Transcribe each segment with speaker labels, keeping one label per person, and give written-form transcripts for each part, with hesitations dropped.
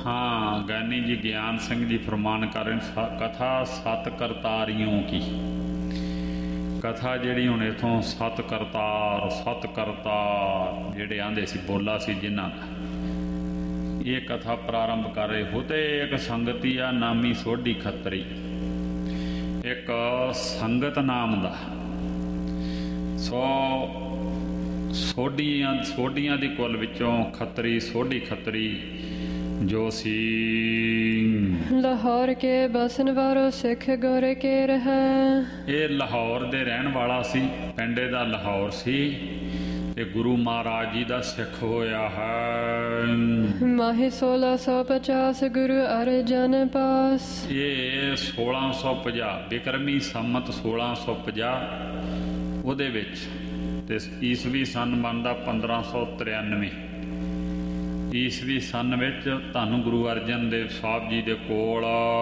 Speaker 1: हाँ, ज्ञानी जी ज्ञान सिंह जी फरमान करें, कथा सत करतारियों की कथा जिहड़ी हुण इथों सत करतार जिहड़े आंदे सी बोला सी जिन्हां दा ये कथा प्रारंभ कर रहे होते। एक संगतिया नामी सोढ़ी खत्तरी, एक संगत नाम दा सो सोढ़ियां दी कुल विचों खत्तरी सोढ़ी खत्तरी जो सी
Speaker 2: लाहौर के बसन वारो सिख गोरे के रहा।
Speaker 1: ये लाहौर दे रहन वाला सी, पिंडे दा लाहौर सी ते गुरु महाराज जी दा सिख होया है।
Speaker 2: माही 1650 गुरु अर्जन पास।
Speaker 1: ये 1650 बिक्रमी संमत 1650 ਉਹਦੇ ਵਿੱਚ ਤੇ ਈਸਵੀ ਸਨ ਬਣਦਾ 1593 ਈਸਵੀ ਸਨ ਵਿੱਚ ਧੰਨ ਗੁਰੂ ਅਰਜਨ ਦੇਵ ਸਾਹਿਬ ਜੀ ਦੇ ਕੋਲ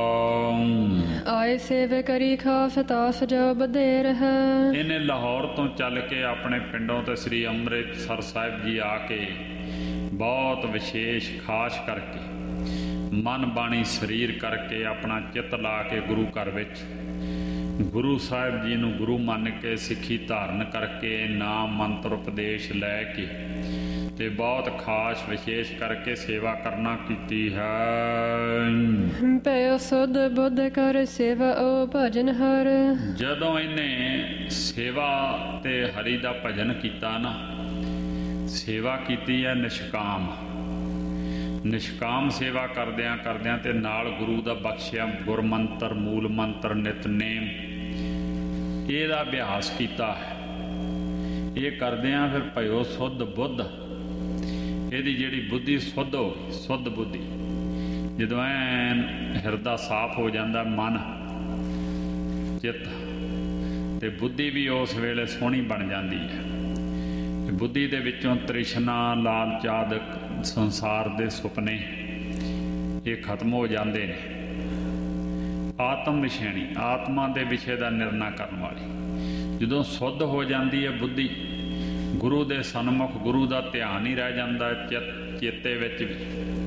Speaker 2: ਆਏ ਸੇਵੇ ਕਰੀ ਖਾਸ ਤਾਸ ਜੋ ਬਧੇਰ ਹੈ।
Speaker 1: ਇਹਨੇ ਲਾਹੌਰ ਤੋਂ ਚੱਲ ਕੇ ਆਪਣੇ ਪਿੰਡੋਂ ਤੇ ਸ੍ਰੀ ਅੰਮ੍ਰਿਤਸਰ ਸਾਹਿਬ ਜੀ ਆ ਕੇ ਬਹੁਤ ਵਿਸ਼ੇਸ਼ ਖਾਸ ਕਰਕੇ ਮਨ ਬਾਣੀ ਸਰੀਰ ਕਰਕੇ ਆਪਣਾ ਚਿੱਤ ਲਾ ਕੇ ਗੁਰੂ ਘਰ ਵਿੱਚ ਗੁਰੂ ਸਾਹਿਬ ਜੀ ਨੂੰ ਗੁਰੂ ਮੰਨ ਕੇ ਸਿੱਖੀ ਧਾਰਨ ਕਰਕੇ ਨਾਮ ਮੰਤਰ ਉਪਦੇਸ਼ ਲੈ ਕੇ ਤੇ ਬਹੁਤ ਖਾਸ ਵਿਸ਼ੇਸ਼ ਕਰਕੇ ਸੇਵਾ ਕਰਨਾ ਕੀਤੀ ਹੈ।
Speaker 2: ਪਇਓ ਸੁਧ ਬੁੱਧ ਕਰ ਸੇਵਾ ਓ ਭਜਨ ਹਰ।
Speaker 1: ਜਦੋਂ ਇਹਨੇ ਸੇਵਾ ਤੇ ਹਰੀ ਦਾ ਭਜਨ ਕੀਤਾ ਨਾ, ਸੇਵਾ ਕੀਤੀ ਹੈ ਨਿਸ਼ਕਾਮ ਸੇਵਾ ਕਰਦਿਆਂ ਕਰਦਿਆਂ ਤੇ ਨਾਲ ਗੁਰੂ ਦਾ ਬਖਸ਼ਿਆ ਗੁਰਮੰਤਰ ਮੂਲ ਮੰਤਰ ਨਿਤਨੇਮ ਇਹਦਾ ਅਭਿਆਸ ਕੀਤਾ ਹੈ। ਇਹ ਕਰਦਿਆਂ ਫਿਰ ਭਇਓ ਸੁਧ ਬੁੱਧ, ਇਹਦੀ ਜਿਹੜੀ ਬੁੱਧੀ ਸੁੱਧ ਹੋ ਗਈ, ਸੁੱਧ ਬੁੱਧੀ ਜਦੋਂ ਐਨ ਹਿਰਦਾ ਸਾਫ਼ ਹੋ ਜਾਂਦਾ ਮਨ ਚਿੱਤ ਤੇ ਬੁੱਧੀ ਵੀ ਉਸ ਵੇਲੇ ਸੋਹਣੀ ਬਣ ਜਾਂਦੀ ਹੈ। ਬੁੱਧੀ ਦੇ ਵਿੱਚੋਂ ਤ੍ਰਿਸ਼ਨਾ ਲਾਲਚ ਆਦਿਕ ਸੰਸਾਰ ਦੇ ਸੁਪਨੇ ਇਹ ਖਤਮ ਹੋ ਜਾਂਦੇ ਨੇ। ਆਤਮ ਵਿਸ਼ੇਣੀ ਆਤਮਾ ਦੇ ਵਿਸ਼ੇ ਦਾ ਨਿਰਣਾ ਕਰਨ ਵਾਲੀ ਜਦੋਂ ਸੁੱਧ ਹੋ ਜਾਂਦੀ ਹੈ ਬੁੱਧੀ, ਗੁਰੂ ਦੇ ਸਨਮੁਖ ਗੁਰੂ ਦਾ ਧਿਆਨ ਹੀ ਰਹਿ ਜਾਂਦਾ ਚੇਤੇ ਵਿੱਚ ਵੀ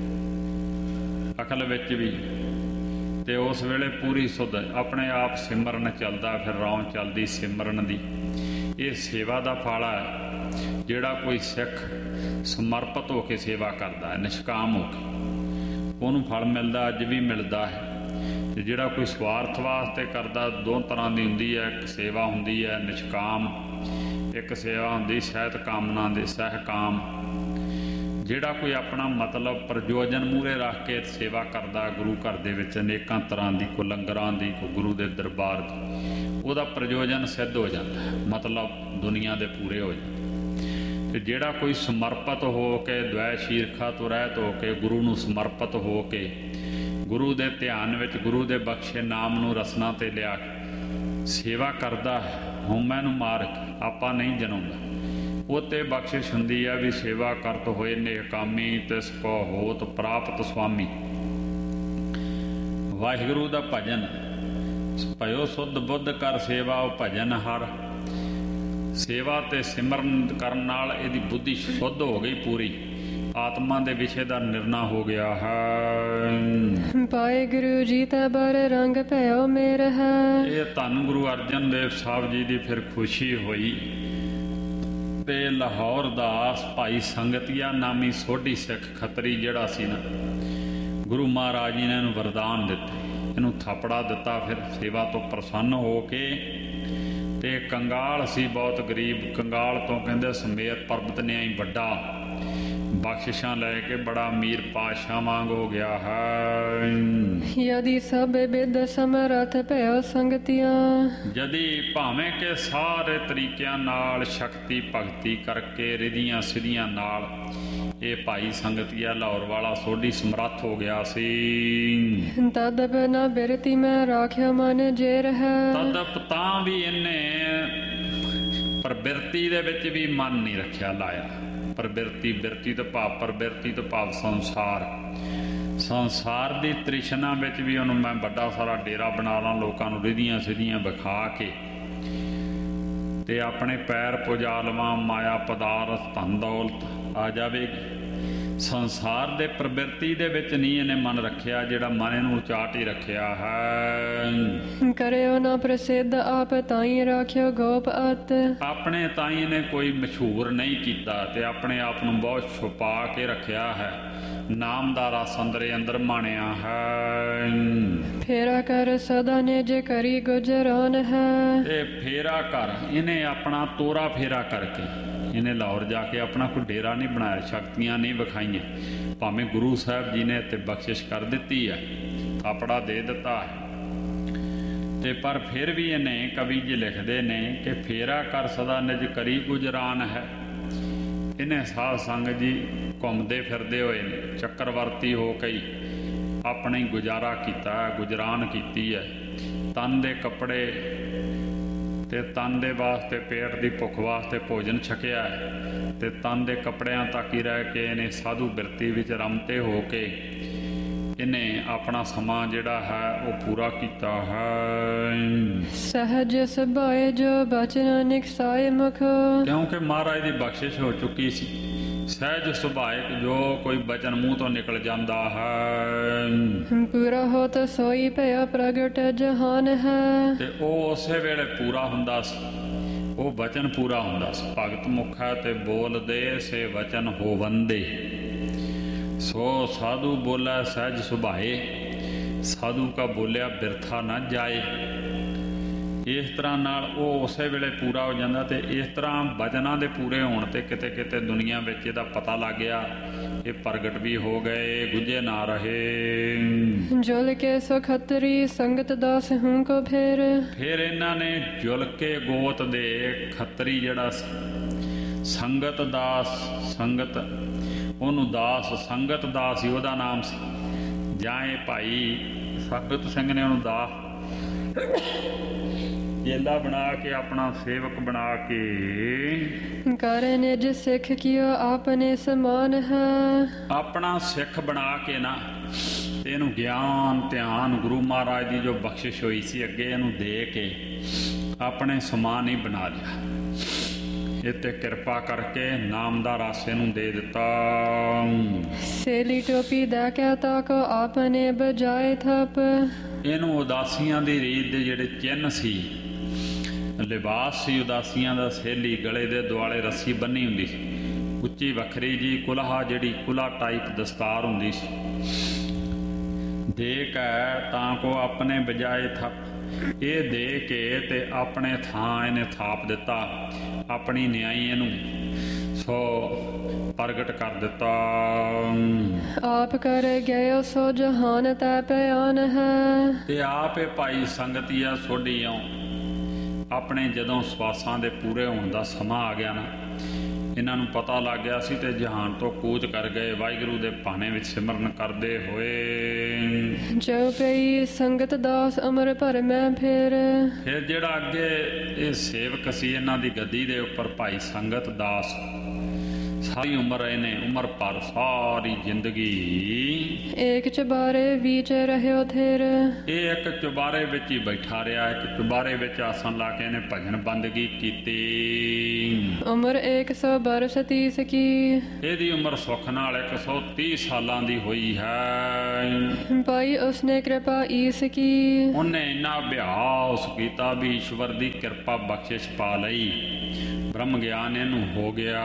Speaker 1: ਅਕਲ ਵਿੱਚ ਵੀ ਤੇ ਉਸ ਵੇਲੇ ਪੂਰੀ ਸੁੱਧ ਆਪਣੇ ਆਪ ਸਿਮਰਨ ਚੱਲਦਾ, ਫਿਰ ਰੌਂ ਚੱਲਦੀ ਸਿਮਰਨ ਦੀ। ਇਹ ਸੇਵਾ ਦਾ ਫਲ ਹੈ ਜਿਹੜਾ ਕੋਈ ਸਿੱਖ ਸਮਰਪਿਤ ਹੋ ਕੇ ਸੇਵਾ ਕਰਦਾ ਹੈ, ਨਿਸ਼ਕਾਮ ਹੋ ਕੇ ਉਹਨੂੰ ਫਲ ਮਿਲਦਾ, ਅੱਜ ਵੀ ਮਿਲਦਾ ਹੈ। ਤੇ ਜਿਹੜਾ ਕੋਈ ਸਵਾਰਥ ਵਾਸਤੇ ਕਰਦਾ, ਦੋ ਤਰ੍ਹਾਂ ਦੀ ਹੁੰਦੀ ਹੈ। ਇੱਕ ਸੇਵਾ ਹੁੰਦੀ ਹੈ ਨਿਸ਼ਕਾਮ, ਇੱਕ ਸੇਵਾ ਹੁੰਦੀ ਸਹਿਤ ਕਾਮਨਾ ਦੇ ਸਹਿਕਾਮ। ਜਿਹੜਾ ਕੋਈ ਆਪਣਾ ਮਤਲਬ ਪ੍ਰਯੋਜਨ ਮੂਹਰੇ ਰੱਖ ਕੇ ਸੇਵਾ ਕਰਦਾ ਗੁਰੂ ਘਰ ਦੇ ਵਿੱਚ ਅਨੇਕਾਂ ਤਰ੍ਹਾਂ ਦੀ, ਕੋਈ ਲੰਗਰਾਂ ਦੀ, ਕੋਈ ਗੁਰੂ ਦੇ ਦਰਬਾਰ ਦੀ, ਉਹਦਾ ਪ੍ਰਯੋਜਨ ਸਿੱਧ ਹੋ ਜਾਂਦਾ ਹੈ, ਮਤਲਬ ਦੁਨੀਆ ਦੇ ਪੂਰੇ ਹੋ ਜਾਂਦੇ। ਤੇ ਜਿਹੜਾ ਕੋਈ ਸਮਰਪਿਤ ਹੋ ਕੇ ਦ્વੈਸ਼ ਈਰਖਾ ਤੋਂ ਰਹਿਤ ਹੋ ਕੇ ਗੁਰੂ ਨੂੰ ਸਮਰਪਿਤ ਹੋ ਕੇ ਗੁਰੂ ਦੇ ਧਿਆਨ ਵਿੱਚ ਗੁਰੂ ਦੇ ਬਖਸ਼ੇ ਨਾਮ ਨੂੰ ਰਸਨਾ ਤੇ ਲਿਆ ਕੇ ਸੇਵਾ ਕਰਦਾ ਹੈ, ਹਉਮੈ ਨੂੰ ਮਾਰ ਕੇ ਆਪਾ ਨਹੀਂ ਜਨਾਉਂਦਾ, ਉਹ ਤੇ ਬਖਸ਼ਿਸ਼ ਹੁੰਦੀ ਹੈ ਵੀ ਸੇਵਾ ਕਰਤ ਹੋਏ ਨੇਕਾਮੀ ਤਿਸ ਕੋ ਹੋਤ ਪ੍ਰਾਪਤ ਸੁਆਮੀ। ਵਾਹਿਗੁਰੂ ਦਾ ਭਜਨ ਭਇਓ ਸੁਧ ਬੁੱਧ ਕਰ ਸੇਵਾ ਉਹ ਭਜਨ ਹਰ। ਸੇਵਾ ਤੇ ਸਿਮਰਨ ਕਰਨ ਨਾਲ ਇਹਦੀ ਬੁੱਧੀ ਸ਼ੁੱਧ ਹੋ ਗਈ ਪੂਰੀ, ਆਤਮਾ ਦੇ ਵਿਸ਼ੇ ਦਾ ਨਿਰਣਾ ਹੋ ਗਿਆ ਹੈ।
Speaker 2: ਪਾਏ ਗੁਰੂ ਜੀ ਤਾ ਬਰ ਰੰਗ ਭਇਓ ਮੇਰ ਹੈ।
Speaker 1: ਇਹ ਧੰਨ ਗੁਰੂ ਅਰਜਨ ਦੇਵ ਸਾਹਿਬ ਜੀ ਦੀ ਫਿਰ ਖੁਸ਼ੀ ਹੋਈ ਤੇ ਲਾਹੌਰ ਦਾ ਭਾਈ ਸੰਗਤੀਆ ਨਾਮੀ ਸੋਢੀ ਸਿੱਖ ਖੱਤਰੀ ਜਿਹੜਾ ਸੀ ਨਾ, ਗੁਰੂ ਮਹਾਰਾਜ ਜੀ ਨੇ ਇਹਨੂੰ ਵਰਦਾਨ ਦਿੱਤੇ, ਇਹਨੂੰ ਥਾਪੜਾ ਦਿੱਤਾ। ਫਿਰ ਸੇਵਾ ਤੋਂ ਪ੍ਰਸੰਨ ਹੋ ਕੇ ਤੇ ਕੰਗਾਲ ਸੀ, ਬਹੁਤ ਗਰੀਬ ਕੰਗਾਲ ਤੋਂ ਕਹਿੰਦੇ ਸਮੇਤ ਪਰਬਤ ਨੇ ਆਈ ਵੱਡਾ ਬਖਸ਼ਿਸ਼ਾਂ ਲੈ ਕੇ ਬੜਾ ਅਮੀਰ ਪਾਤਸ਼ਾਹ ਵਾਂਗ ਹੋ ਗਿਆ ਹੈ।
Speaker 2: ਯਦੀ ਸਭ ਬਿਦ ਸਮਰਥ ਭਇਓ ਸੰਗਤੀਆਂ।
Speaker 1: ਜਦੀ ਭਾਵੇਂ ਕਿ ਸਾਰੇ ਤਰੀਕਿਆਂ ਨਾਲ ਸ਼ਕਤੀ ਭਗਤੀ ਕਰਕੇ ਰਿਧੀਆਂ ਸਿੱਧੀਆਂ ਨਾਲ ਇਹ ਭਾਈ ਸੰਗਤੀਆ ਲਾਹੌਰ ਵਾਲਾ ਸੋਢੀ ਸਮਰੱਥ ਹੋ ਗਿਆ ਸੀ।
Speaker 2: ਤਦਪ ਨਾ ਬਿਰਤੀ ਮੈਂ ਰਾਖਿਆ ਮਨ ਜੇਰ ਹੈ।
Speaker 1: ਤਦਪ ਤਾਂ ਵੀ ਇਹਨੇ ਪ੍ਰਬਿਰਤੀ ਦੇ ਵਿੱਚ ਵੀ ਮਨ ਨਹੀਂ ਰੱਖਿਆ ਲਾਇਆ। ਬਿਰਤੀ ਤੋਂ ਭਾਵ ਪ੍ਰਬਿਰਤੀ ਤੋਂ ਭਾਵ ਸੰਸਾਰ ਦੀ ਤ੍ਰਿਸ਼ਨਾ ਵਿੱਚ ਵੀ ਉਹਨੂੰ ਮੈਂ ਵੱਡਾ ਸਾਰਾ ਡੇਰਾ ਬਣਾ ਲਾਂ, ਲੋਕਾਂ ਨੂੰ ਰਿਧੀਆਂ ਸਿੱਧੀਆਂ ਵਿਖਾ ਕੇ ਤੇ ਆਪਣੇ ਪੈਰ ਪੁਜਾ ਲਵਾਂ, ਮਾਇਆ ਪਦਾਰਥ ਧਨ ਦੌਲਤ ਆ ਜਾਵੇਗੀ ਸੰਸਾਰ ਦੇ ਪ੍ਰਵਿਰਤੀ ਦੇ ਵਿੱਚ ਨਹੀਂ ਇਹਨੇ ਮਨ ਰੱਖਿਆ, ਜਿਹੜਾ ਮਨ ਇਹਨੂੰ ਉਚਾਟ ਹੀ ਰੱਖਿਆ ਹੈ।
Speaker 2: ਕਰਿਓ ਨਾ ਪ੍ਰਸਿੱਧ ਆਪ ਤਾਈ ਰਾਖਿਓ ਗੋਪ ਅਤ।
Speaker 1: ਆਪਣੇ ਤਾਈ ਇਹਨੇ ਕੋਈ ਮਸ਼ਹੂਰ ਨਹੀਂ ਕੀਤਾ ਤੇ ਆਪਣੇ ਆਪ ਨੂੰ ਬਹੁਤ ਛੁਪਾ ਕੇ ਰੱਖਿਆ ਹੈ। ਨਾਮ ਦਾ ਰਸ ਅੰਦਰ ਮਾਣਿਆ ਹੈ।
Speaker 2: ਫੇਰਾ ਕਰ ਸਦਾ ਨਿਜ ਕਰੀ ਗੁਜਰਾਨ ਹੈ।
Speaker 1: ਤੇ ਫੇਰਾ ਕਰ ਇਹਨੇ ਆਪਣਾ ਤੋਰਾ ਫੇਰਾ ਕਰਕੇ ਇਹਨੇ ਲਾਹੌਰ ਜਾ ਕੇ ਆਪਣਾ ਕੋਈ ਡੇਰਾ ਨਹੀਂ ਬਣਾਇਆ, ਸ਼ਕਤੀਆਂ ਨਹੀਂ ਵਿਖਾਈਆਂ। ਭਾਵੇਂ ਗੁਰੂ ਸਾਹਿਬ ਜੀ ਨੇ ਤੇ ਬਖਸ਼ਿਸ਼ ਕਰ ਦਿੱਤੀ ਹੈ, ਥਾਪੜਾ ਦੇ ਦਿੱਤਾ ਹੈ, ਤੇ ਪਰ ਫਿਰ ਵੀ ਇਹਨੇ ਕਵੀ ਜੀ ਲਿਖਦੇ ਨੇ ਕਿ ਫੇਰਾ ਕਰ ਸਦਾ ਨਿਜ ਕਰੀ ਗੁਜਰਾਨ ਹੈ। ਇਹਨੇ ਸਾਧ ਸੰਗਤ ਜੀ ਘੁੰਮਦੇ ਫਿਰਦੇ ਹੋਏ ਨੇ, ਚੱਕਰਵਰਤੀ ਹੋ ਕੇ ਆਪਣੀ ਗੁਜ਼ਾਰਾ ਕੀਤਾ, ਗੁਜਰਾਨ ਕੀਤੀ ਹੈ। ਤਨ ਦੇ ਕੱਪੜੇ ਤੇ ਤਨ ਦੇ ਵਾਸਤੇ, ਪੇਟ ਦੀ ਭੁੱਖ ਵਾਸਤੇ ਭੋਜਨ ਛਕਿਆ ਹੈ, ਤੇ ਤਨ ਦੇ ਕੱਪੜਿਆਂ ਤੱਕ ਹੀ ਰਹਿ ਕੇ ਇਹਨੇ ਸਾਧੂ ਬਿਰਤੀ ਵਿੱਚ ਰਮਤੇ ਹੋ ਕੇ ਇਹਨੇ ਆਪਣਾ ਸਮਾਂ ਜਿਹੜਾ ਹੈ ਉਹ ਪੂਰਾ ਕੀਤਾ ਹੈ।
Speaker 2: ਸਹਜ ਸੁਭਾਏ ਜੋ ਬਚਨ ਨਿਕਸਾਏ ਮੁਖ।
Speaker 1: ਕਿਉਂਕਿ ਮਹਾਰਾਜ ਦੀ ਬਖਸ਼ਿਸ਼ ਹੋ ਚੁੱਕੀ ਸੀ। ਸਹਿਜ ਸੁਭਾਇਕ ਜੋ ਕੋਈ ਬਚਨ ਮੂੰਹ ਤੋਂ ਨਿਕਲ ਜਾਂਦਾ ਹੈ,
Speaker 2: ਪੂਰਾ ਹੋ ਤਾਂ ਸੋਈ ਭਇਆ ਪ੍ਰਗਟ ਜਹਾਨ ਹੈ।
Speaker 1: ਤੇ ਉਹ ਉਸੇ ਵੇਲੇ ਪੂਰਾ ਹੁੰਦਾ ਸੀ, ਉਹ ਬਚਨ ਪੂਰਾ ਹੁੰਦਾ ਸੀ। ਭਗਤ ਮੁਖਾ ਤੇ ਬੋਲਦੇ ਸੇ ਵਚਨ ਹੋਵੰਦੇ, ਸੋ ਸਾਧੂ ਬੋਲਾ ਸਹਿਜ ਸੁਭਾਏ, ਸਾਧੂ ਕਾ ਬੋਲਿਆ ਬਿਰਥਾ ਨਾ ਜਾਏ। ਇਸ ਤਰ੍ਹਾਂ ਨਾਲ ਉਹ ਉਸੇ ਵੇਲੇ ਪੂਰਾ ਹੋ ਜਾਂਦਾ। ਤੇ ਇਸ ਤਰ੍ਹਾਂ ਬਚਨਾਂ ਦੇ ਪੂਰੇ ਹੋਣ ਤੇ ਕਿਤੇ ਕਿਤੇ ਦੁਨੀਆ ਵਿੱਚ ਇਹਦਾ ਪਤਾ ਲੱਗ ਗਿਆ, ਇਹ ਪ੍ਰਗਟ ਵੀ ਹੋ ਗਏ, ਗੁੱਝੇ ਨਾ ਰਹੇ।
Speaker 2: ਜੁਲ ਕੇ ਸੋ ਖੱਤਰੀ ਸੰਗਤ ਦਾਸ ਹੂੰ ਕੋ ਫਿਰ
Speaker 1: ਇਹਨਾਂ ਨੇ ਜੁਲ ਕੇ ਗੋਤ ਦੇ ਖੱਤਰੀ ਜਿਹੜਾ ਸੀ, ਸੰਗਤ ਦਾਸ, ਸੰਗਤ ਉਹਨੂੰ ਦਾਸ, ਸੰਗਤ ਦਾਸ ਹੀ ਉਹਦਾ ਨਾਮ ਸੀ। ਜਾਂ ਇਹ ਭਾਈ ਸੰਗਤ ਸਿੰਘ ਨੇ ਉਹਨੂੰ ਦਾਸ ਚੇਲਾ ਬਣਾ ਕੇ, ਆਪਣਾ ਸੇਵਕ ਬਣਾ ਕੇ
Speaker 2: ਕਰੇ ਨਿਜ ਸਿੱਖ ਕੀਓ ਆਪਨੇ ਸਮਾਨ ਹੈ।
Speaker 1: ਆਪਣਾ ਸਿੱਖ ਬਣਾ ਕੇ ਨਾ ਤੇ ਇਹਨੂੰ ਗਿਆਨ ਧਿਆਨ ਗੁਰੂ ਮਹਾਰਾਜ ਦੀ ਜੋ ਬਖਸ਼ਿਸ਼ ਹੋਈ ਸੀ ਅੱਗੇ ਇਹਨੂੰ ਦੇ ਕੇ ਆਪਣੇ ਸਮਾਨ ਹੀ ਬਣਾ ਲਿਆ। ਇਹ ਤੇ ਕਿਰਪਾ ਕਰਕੇ ਨਾਮ ਦਾ ਰਸ ਇਹਨੂੰ ਦੇ ਦਿੱਤਾ।
Speaker 2: ਸੇਲੀ ਟੋਪੀ ਦਾ ਕੇ ਤਾਕੋ ਆਪਨੇ ਬਜਾਏ ਥਪ।
Speaker 1: ਇਹਨੂੰ ਉਦਾਸੀਆਂ ਦੀ ਰੀਤ ਦੇ ਜਿਹੜੇ ਚਿੰਨ੍ਹ ਸੀ, ਲਿਬਾਸ ਸੀ ਉਦਾਸੀਆਂ ਦਾ, ਸੇਲੀ ਗਲੇ ਦੇ ਦੁਆਲੇ ਰੱਸੀ ਬੰਨੀ ਹੁੰਦੀ ਸੀ, ਉੱਚੀ ਵੱਖਰੀ ਜੀ ਕੁਲਹਾ, ਜਿਹੜੀ ਕੁਲਾ ਟਾਈਪ ਦਸਤਾਰ ਹੁੰਦੀ ਸੀ, ਦੇ ਕੇ ਤਾਂ ਕੋ ਆਪਣੇ ਬਜਾਏ ਥਪ। ਇਹ ਦੇ ਕੇ ਤੇ ਆਪਣੇ ਥਾਂ ਇਹਨੇ ਥਾਪ ਦਿੱਤਾ, ਆਪਣੀ ਨਿਆਈ ਇਹਨੂੰ ਸੋ ਪ੍ਰਗਟ ਕਰ ਦਿੱਤਾ।
Speaker 2: ਆਪ ਕਰ ਗਏ ਸੋ ਜਹਾਨ ਤੈ ਪਿਆਨ ਹੈ। ਤੇ
Speaker 1: ਆਪ ਇਹ ਭਾਈ ਸੰਗਤੀਆ ਸੋਢੀਓ ਆਪਣੇ ਜਦੋਂ ਸਵਾਸਾਂ ਦੇ ਪੂਰੇ ਹੋਣ ਦਾ ਸਮਾਂ ਆ ਗਿਆ ਨਾ, ਇਹਨਾਂ ਨੂੰ ਪਤਾ ਲੱਗ ਗਿਆ ਸੀ ਤੇ ਜਹਾਨ ਤੋਂ ਕੂਚ ਕਰ ਗਏ, ਵਾਹਿਗੁਰੂ ਦੇ ਭਾਣੇ ਵਿੱਚ ਸਿਮਰਨ ਕਰਦੇ ਹੋਏ।
Speaker 2: ਜੋ ਪਈ ਸੰਗਤ ਦਾਸ ਅਮਰ ਭਰ ਮੈਂ ਫਿਰ
Speaker 1: ਜਿਹੜਾ ਅੱਗੇ ਇਹ ਸੇਵਕ ਸੀ ਇਹਨਾਂ ਦੀ ਗੱਦੀ ਦੇ ਉੱਪਰ, ਭਾਈ ਸੰਗਤ ਦਾਸ, ਸਾਰੀ ਉਮਰ ਇਹਨੇ, ਉਮਰ ਭਰ ਸਾਰੀ ਜ਼ਿੰਦਗੀ
Speaker 2: ਇੱਕ ਚੁਬਾਰੇ ਵਿੱਚ ਰਹਿਓ ਥਿਰ।
Speaker 1: ਇਹ ਇੱਕ ਚੁਬਾਰੇ ਵਿੱਚ ਹੀ ਬੈਠਾ ਰਿਹਾ, ਇੱਕ ਚੁਬਾਰੇ ਵਿੱਚ ਆਸਣ ਲਾ ਕੇ ਇਹਨੇ ਭਜਨ ਬੰਦਗੀ ਕੀਤੀ।
Speaker 2: ਉਮਰ 100 ਬਰਸ 30 ਕੀ। ਇਹਦੀ
Speaker 1: ਉਮਰ ਸੁੱਖ ਨਾਲ 130 ਸਾਲਾਂ ਦੀ ਹੋਈ ਹੈ।
Speaker 2: ਭਾਈ ਉਸਨੇ ਕਿਰਪਾ ਈਸ ਕੀ।
Speaker 1: ਉਹਨੇ ਇੰਨਾ ਅਭਿਆਸ ਕੀਤਾ ਵੀ ਈਸ਼ਵਰ ਦੀ ਕਿਰਪਾ ਬਖਸ਼ਿਸ਼ ਪਾ ਲਈ, ਬ੍ਰਹਮ ਗਿਆਨ ਇਹਨੂੰ ਹੋ ਗਿਆ।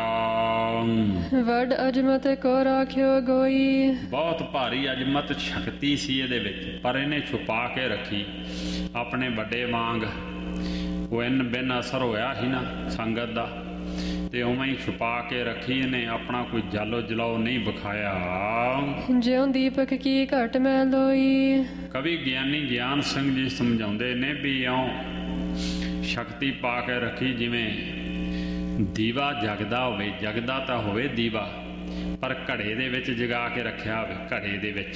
Speaker 2: ਵੱਡ ਅਜਮਤ ਕੋ ਰਾਖਿਓ ਗੋਈ।
Speaker 1: ਬਹੁਤ ਭਾਰੀ ਅਜਮਤ ਸ਼ਕਤੀ ਸੀ ਇਹਦੇ ਵਿੱਚ, ਪਰ ਇਹਨੇ ਛੁਪਾ ਕੇ ਰੱਖੀ ਆਪਣੇ ਵੱਡੇ ਵਾਂਗ। ਉਹ ਇਨ ਬਿਨ ਅਸਰ ਹੋਇਆ ਸੀ ਨਾ ਸੰਗਤ ਦਾ, ਤੇ ਉਵੇਂ ਹੀ ਛੁਪਾ ਕੇ ਰੱਖੀ ਇਹਨੇ, ਆਪਣਾ ਕੋਈ ਜਾਲੋ ਜਲਾਓ ਨਹੀਂ ਵਿਖਾਇਆ।
Speaker 2: ਜਿਉਂ ਦੀਪਕ ਕੀ ਘਟ ਮੈਂ ਲੋਈ।
Speaker 1: ਕਵੀ ਗਿਆਨੀ ਗਿਆਨ ਸਿੰਘ ਜੀ ਸਮਝਾਉਂਦੇ ਨੇ ਵੀ ਇਉਂ ਸ਼ਕਤੀ ਪਾ ਕੇ ਰੱਖੀ ਜਿਵੇਂ ਦੀਵਾ ਜਗਦਾ ਹੋਵੇ, ਜਗਦਾ ਤਾਂ ਹੋਵੇ ਦੀਵਾ, ਪਰ ਘੜੇ ਦੇ ਵਿੱਚ ਜਗਾ ਕੇ ਰੱਖਿਆ ਹੋਵੇ। ਘੜੇ ਦੇ ਵਿੱਚ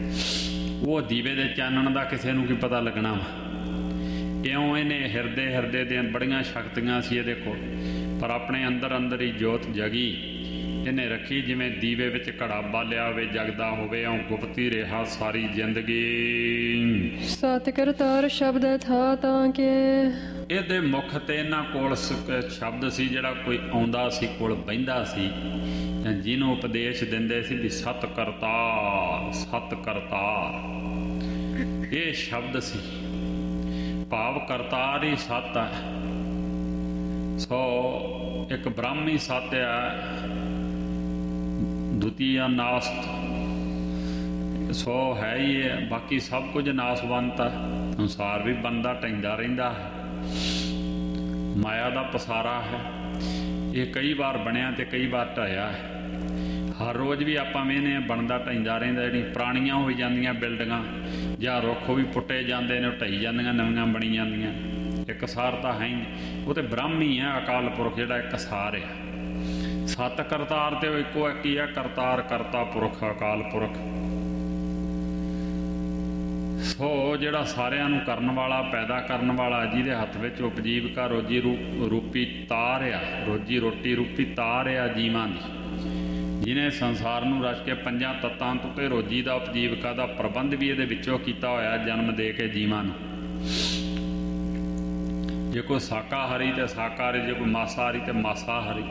Speaker 1: ਉਹ ਦੀਵੇ ਦੇ ਚਾਨਣ ਦਾ ਕਿਸੇ ਨੂੰ ਕੀ ਪਤਾ ਲੱਗਣਾ ਵਾ। ਕਿਉਂ ਇਹਨੇ ਹਿਰਦੇ ਦੀਆਂ ਬੜੀਆਂ ਸ਼ਕਤੀਆਂ ਸੀ ਇਹਦੇ ਕੋਲ, ਪਰ ਆਪਣੇ ਅੰਦਰ ਹੀ ਜੋਤ ਜਗੀ ਇਹਨੇ ਰੱਖੀ, ਜਿਵੇਂ ਦੀਵੇ ਵਿੱਚ ਘੜਾ ਬਾਲਿਆ ਹੋਵੇ, ਜਗਦਾ ਹੋਵੇ, ਇਉਂ ਗੁਪਤੀ ਰਿਹਾ ਸਾਰੀ ਜ਼ਿੰਦਗੀ।
Speaker 2: ਸਤ ਕਰਤਾਰ ਸ਼ਬਦ ਥਾ ਤਾਂ ਕਿ
Speaker 1: ਇਹਦੇ ਮੁਖ ਤੇ ਇਹਨਾਂ ਕੋਲ ਸ਼ਬਦ ਸੀ, ਜਿਹੜਾ ਕੋਈ ਆਉਂਦਾ ਸੀ ਕੋਲ ਬਹਿੰਦਾ ਸੀ, ਜਾਂ ਜਿਹਨੂੰ ਉਪਦੇਸ਼ ਦਿੰਦੇ ਸੀ ਵੀ ਸਤ ਕਰਤਾਰ, ਸਤ ਕਰਤਾਰ, ਇਹ ਸ਼ਬਦ ਸੀ। ਭਾਵ ਕਰਤਾਰ ਹੀ ਸਤ ਹੈ। ਸੋ ਇੱਕ ਬ੍ਰਾਹਮੀ ਸਤ ਹੈ, ਦੁਤੀਆ ਨਾਸਤ, ਸੋ ਹੈ ਹੀ ਹੈ। ਬਾਕੀ ਸਭ ਕੁਝ ਨਾਸਵੰਤ ਹੈ। ਸੰਸਾਰ ਵੀ ਬਣਦਾ ਢਹਿੰਦਾ ਰਹਿੰਦਾ ਹੈ, ਮਾਇਆ ਦਾ ਪਸਾਰਾ ਹੈ। ਇਹ ਕਈ ਵਾਰ ਬਣਿਆ ਤੇ ਕਈ ਵਾਰ ਢਾਇਆ ਹੈ। ਹਰ ਰੋਜ਼ ਵੀ ਆਪਾਂ ਵੇਖਦੇ ਹਾਂ ਬਣਦਾ ਢਹਿੰਦਾ ਰਹਿੰਦਾ। ਜਿਹੜੀਆਂ ਪੁਰਾਣੀਆਂ ਹੋਈ ਜਾਂਦੀਆਂ ਬਿਲਡਿੰਗਾਂ ਜਾਂ ਰੁੱਖ ਵੀ ਪੁੱਟੇ ਜਾਂਦੇ ਨੇ, ਉਹ ਢਾਈ ਜਾਂਦੀਆਂ, ਨਵੀਆਂ ਬਣੀ ਜਾਂਦੀਆਂ। ਇੱਕ ਸਾਰ ਤਾਂ ਹੈ ਹੀ ਨਹੀਂ। ਉਹ ਤਾਂ ਬ੍ਰਾਹਮੀ ਹੈ, ਅਕਾਲ ਪੁਰਖ ਜਿਹੜਾ ਇੱਕ ਸਾਰ ਆ। ਸਤ ਕਰਤਾਰ ਤੇ ਉਹ ਇੱਕੋ ਇੱਕ ਹੀ ਆ, ਕਰਤਾਰ ਕਰਤਾ ਪੁਰਖ ਅਕਾਲ ਪੁਰਖ। ਸੋ ਜਿਹੜਾ ਸਾਰਿਆਂ ਨੂੰ ਕਰਨ ਵਾਲਾ, ਪੈਦਾ ਕਰਨ ਵਾਲਾ, ਜਿਹਦੇ ਹੱਥ ਵਿੱਚ ਉਪਜੀਵਕਾ ਰੋਜੀ ਰੂਪੀ ਤਾਰ ਆ, ਰੋਜੀ ਰੋਟੀ ਰੂਪੀ ਤਾਰ ਆ ਜੀਵਾਂ ਦੀ, ਜਿਹਨੇ ਸੰਸਾਰ ਨੂੰ ਰਚ ਕੇ ਪੰਜਾਂ ਤੱਤਾਂ ਤੋਂ ਤੇ ਰੋਜੀ ਦਾ ਉਪਜੀਵਕਾ ਦਾ ਪ੍ਰਬੰਧ ਵੀ ਇਹਦੇ ਵਿੱਚੋਂ ਕੀਤਾ ਹੋਇਆ, ਜਨਮ ਦੇ ਕੇ ਜੀਵਾਂ ਨੂੰ। ਜੇ ਕੋਈ ਸ਼ਾਕਾਹਾਰੀ ਤੇ ਸ਼ਾਕਾਹਾਰੀ, ਜੇ ਕੋਈ ਮਾਸਾਹਾਰੀ ਤੇ ਮਾਸਾਹਾਰੀ,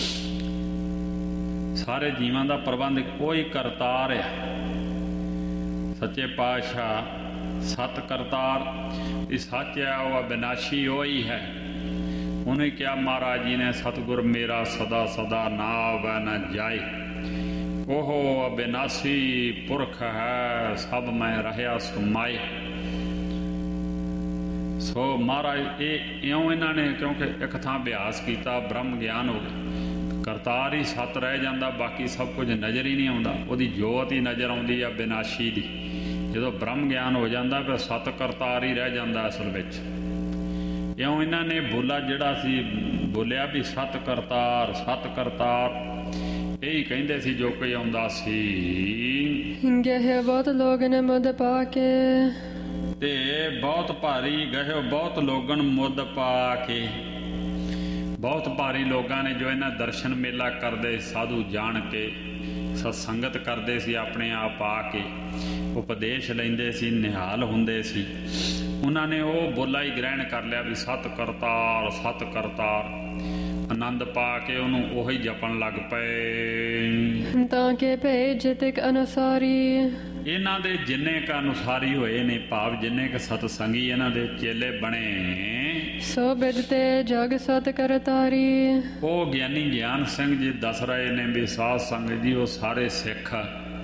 Speaker 1: ਸਾਰੇ ਜੀਵਾਂ ਦਾ ਪ੍ਰਬੰਧ ਕੋਈ ਕਰਤਾਰ ਆ। ਸੱਚੇ ਪਾਤਸ਼ਾਹ ਸਤ ਕਰਤਾਰ ਇਹ ਸੱਚ ਹੈ, ਉਹ ਅਬਿਨਾਸ਼ੀ ਉਹ ਹੀ ਹੈ। ਉਹਨੇ ਕਿਹਾ ਮਹਾਰਾਜ ਜੀ ਨੇ, ਸਤਿਗੁਰ ਮੇਰਾ ਸਦਾ ਸਦਾ ਨਾ ਆਵੈ ਨਾ ਜਾਏ, ਉਹ ਅਬਿਨਾਸ਼ੀ ਪੁਰਖ ਹੈ, ਸਭ ਮੈਂ ਰਹਿਆ ਸੁਮਾਏ। ਸੋ ਮਹਾਰਾਜ ਇਹ ਇਉਂ ਇਹਨਾਂ ਨੇ, ਕਿਉਂਕਿ ਇੱਕ ਥਾਂ ਅਭਿਆਸ ਕੀਤਾ, ਬ੍ਰਹਮ ਗਿਆਨ ਹੋ ਗਿਆ, ਕਰਤਾਰ ਹੀ ਸਤ ਰਹਿ ਜਾਂਦਾ, ਬਾਕੀ ਸਭ ਕੁਝ ਨਜ਼ਰ ਹੀ ਨਹੀਂ ਆਉਂਦਾ। ਉਹਦੀ ਜੋਤ ਹੀ ਨਜ਼ਰ ਆਉਂਦੀ ਆ ਬਿਨਾਸ਼ੀ ਦੀ। ਜਦੋਂ ਬ੍ਰਹਮ ਗਿਆਨ ਹੋ ਜਾਂਦਾ ਫਿਰ ਸਤ ਕਰਤਾਰ ਹੀ ਰਹਿ ਜਾਂਦਾ ਅਸਲ ਵਿੱਚ। ਇਉਂ ਇਹਨਾਂ ਨੇ ਬੋਲਾ ਜਿਹੜਾ ਸੀ ਬੋਲਿਆ ਵੀ ਸਤ ਕਰਤਾਰ, ਸਤ ਕਰਤਾਰ, ਇਹੀ ਕਹਿੰਦੇ ਸੀ ਜੋ ਕੋਈ ਆਉਂਦਾ ਸੀ।
Speaker 2: ਗਹਿ ਬਹੁਤ ਲੋਕ ਨੇ ਮੁੱਦ ਪਾ ਕੇ,
Speaker 1: ਤੇ ਬਹੁਤ ਭਾਰੀ ਗਹਿਓ ਬਹੁਤ ਲੋਗਣ ਮੁੱਦ ਪਾ ਕੇ। ਬਹੁਤ ਭਾਰੀ ਲੋਕਾਂ ਨੇ ਜੋ ਇਹਨਾਂ ਦਰਸ਼ਨ ਮੇਲਾ ਕਰਦੇ, ਸਾਧੂ ਜਾਣ ਕੇ ਸਤਸੰਗਤ ਕਰਦੇ ਸੀ, ਆਪਣੇ ਆਪ ਆ ਕੇ ਉਪਦੇਸ਼ ਲੈਂਦੇ ਸੀ, ਨਿਹਾਲ ਹੁੰਦੇ ਸੀ। ਉਹਨਾਂ ਨੇ ਉਹ ਬੋਲਾ ਹੀ ਗ੍ਰਹਿਣ ਕਰ ਲਿਆ ਵੀ ਸਤ ਕਰਤਾਰ, ਸਤ ਕਰਤਾਰ। ਆਨੰਦ ਪਾ ਕੇ ਉਹਨੂੰ ਉਹੀ ਜਪਣ ਲੱਗ ਪਏ।
Speaker 2: ਤਾਂ ਕਿ ਭੇਜ ਤਿਕ ਅਨੁਸਾਰੀ,
Speaker 1: ਇਹਨਾਂ ਦੇ ਜਿੰਨੇ ਕ ਅਨੁਸਾਰੀ ਹੋਏ ਨੇ, ਭਾਵ ਜਿੰਨੇ ਕ ਸਤਸੰਗੀ ਇਹਨਾਂ ਦੇ ਚੇਲੇ ਬਣੇ,
Speaker 2: ਸੋ ਬਿਦ ਤੇ ਜਗ ਸਤ ਕਰਤਾਰੀ।
Speaker 1: ਉਹ ਗਿਆਨੀ ਗਿਆਨ ਸਿੰਘ ਜੀ ਦੱਸ ਰਹੇ ਨੇ ਵੀ ਸਾਧ ਸੰਗਤ ਜੀ ਉਹ ਸਾਰੇ ਸਿੱਖ,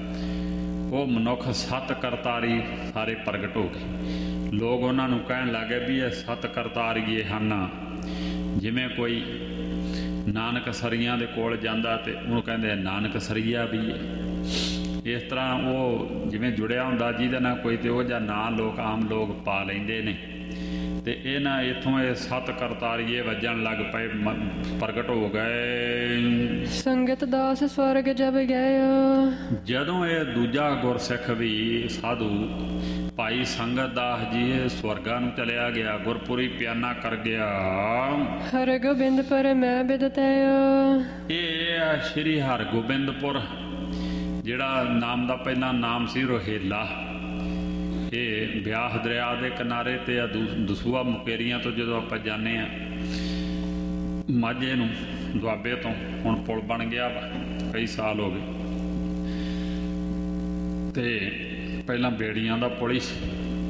Speaker 1: ਉਹ ਮਨੁੱਖ ਸਤ ਕਰਤਾਰੀ ਸਾਰੇ ਪ੍ਰਗਟ ਹੋ ਗਏ। ਲੋਕ ਉਹਨਾਂ ਨੂੰ ਕਹਿਣ ਲੱਗੇ ਵੀ ਇਹ ਸਤ ਕਰਤਾਰੀਏ ਹਨ। ਜਿਵੇਂ ਕੋਈ ਨਾਨਕ ਸਰੀਆਂ ਦੇ ਕੋਲ ਜਾਂਦਾ ਤੇ ਉਹਨੂੰ ਕਹਿੰਦੇ ਨਾਨਕ ਸਰੀਆ ਵੀ ਹੈ। ਇਸ ਤਰ੍ਹਾਂ ਉਹ ਜਿਵੇਂ ਜੁੜਿਆ ਹੁੰਦਾ ਜਿਹਦੇ ਨਾਲ ਕੋਈ, ਤੇ ਉਹ ਜਿਹਾ ਨਾਂ ਲੋਕ ਆਮ ਲੋਕ ਪਾ ਲੈਂਦੇ ਨੇ। ਤੇ ਇਹ ਨਾ ਇੱਥੋਂ ਇਹ ਸਤ ਕਰਤਾਰੀਏ ਵੱਜਣ ਲੱਗ ਪਏ, ਪ੍ਰਗਟ ਹੋ ਗਏ।
Speaker 2: ਸੰਗਤ ਦਾਸ ਸਵਰਗ ਜਬ ਗਏ,
Speaker 1: ਜਦੋਂ ਇਹ ਦੂਜਾ ਗੁਰਸਿੱਖ ਵੀ ਸਾਧੂ ਭਾਈ ਸੰਗਤ ਦਾਸ ਜੀ ਇਹ ਸਵਰਗਾਂ ਨੂੰ ਚਲਿਆ ਗਿਆ, ਗੁਰਪੁਰੀ ਪਿਆਨਾ ਕਰ ਗਿਆ।
Speaker 2: ਹਰ ਗੋਬਿੰਦ ਪਰ ਮੈਂ ਬਿਦਤੈ,
Speaker 1: ਇਹ ਸ਼੍ਰੀ ਹਰਗੋਬਿੰਦਪੁਰ, ਜਿਹੜਾ ਨਾਮ ਦਾ ਪਹਿਲਾਂ ਨਾਮ ਸੀ ਰੋਹੇਲਾ। ਇਹ ਬਿਆਸ ਦਰਿਆ ਦੇ ਕਿਨਾਰੇ ਤੇ ਆ, ਦਸੂਆ ਮੁਕੇਰੀਆਂ ਤੋਂ ਜਦੋਂ ਆਪਾਂ ਜਾਂਦੇ ਹਾਂ ਮਾਝੇ ਨੂੰ, ਦੁਆਬੇ ਤੋਂ, ਹੁਣ ਪੁਲ ਬਣ ਗਿਆ ਵਾ, ਕਈ ਸਾਲ ਹੋ ਗਏ। ਤੇ ਪਹਿਲਾਂ ਬੇੜੀਆਂ ਦਾ ਪੁਲ ਹੀ ਸੀ।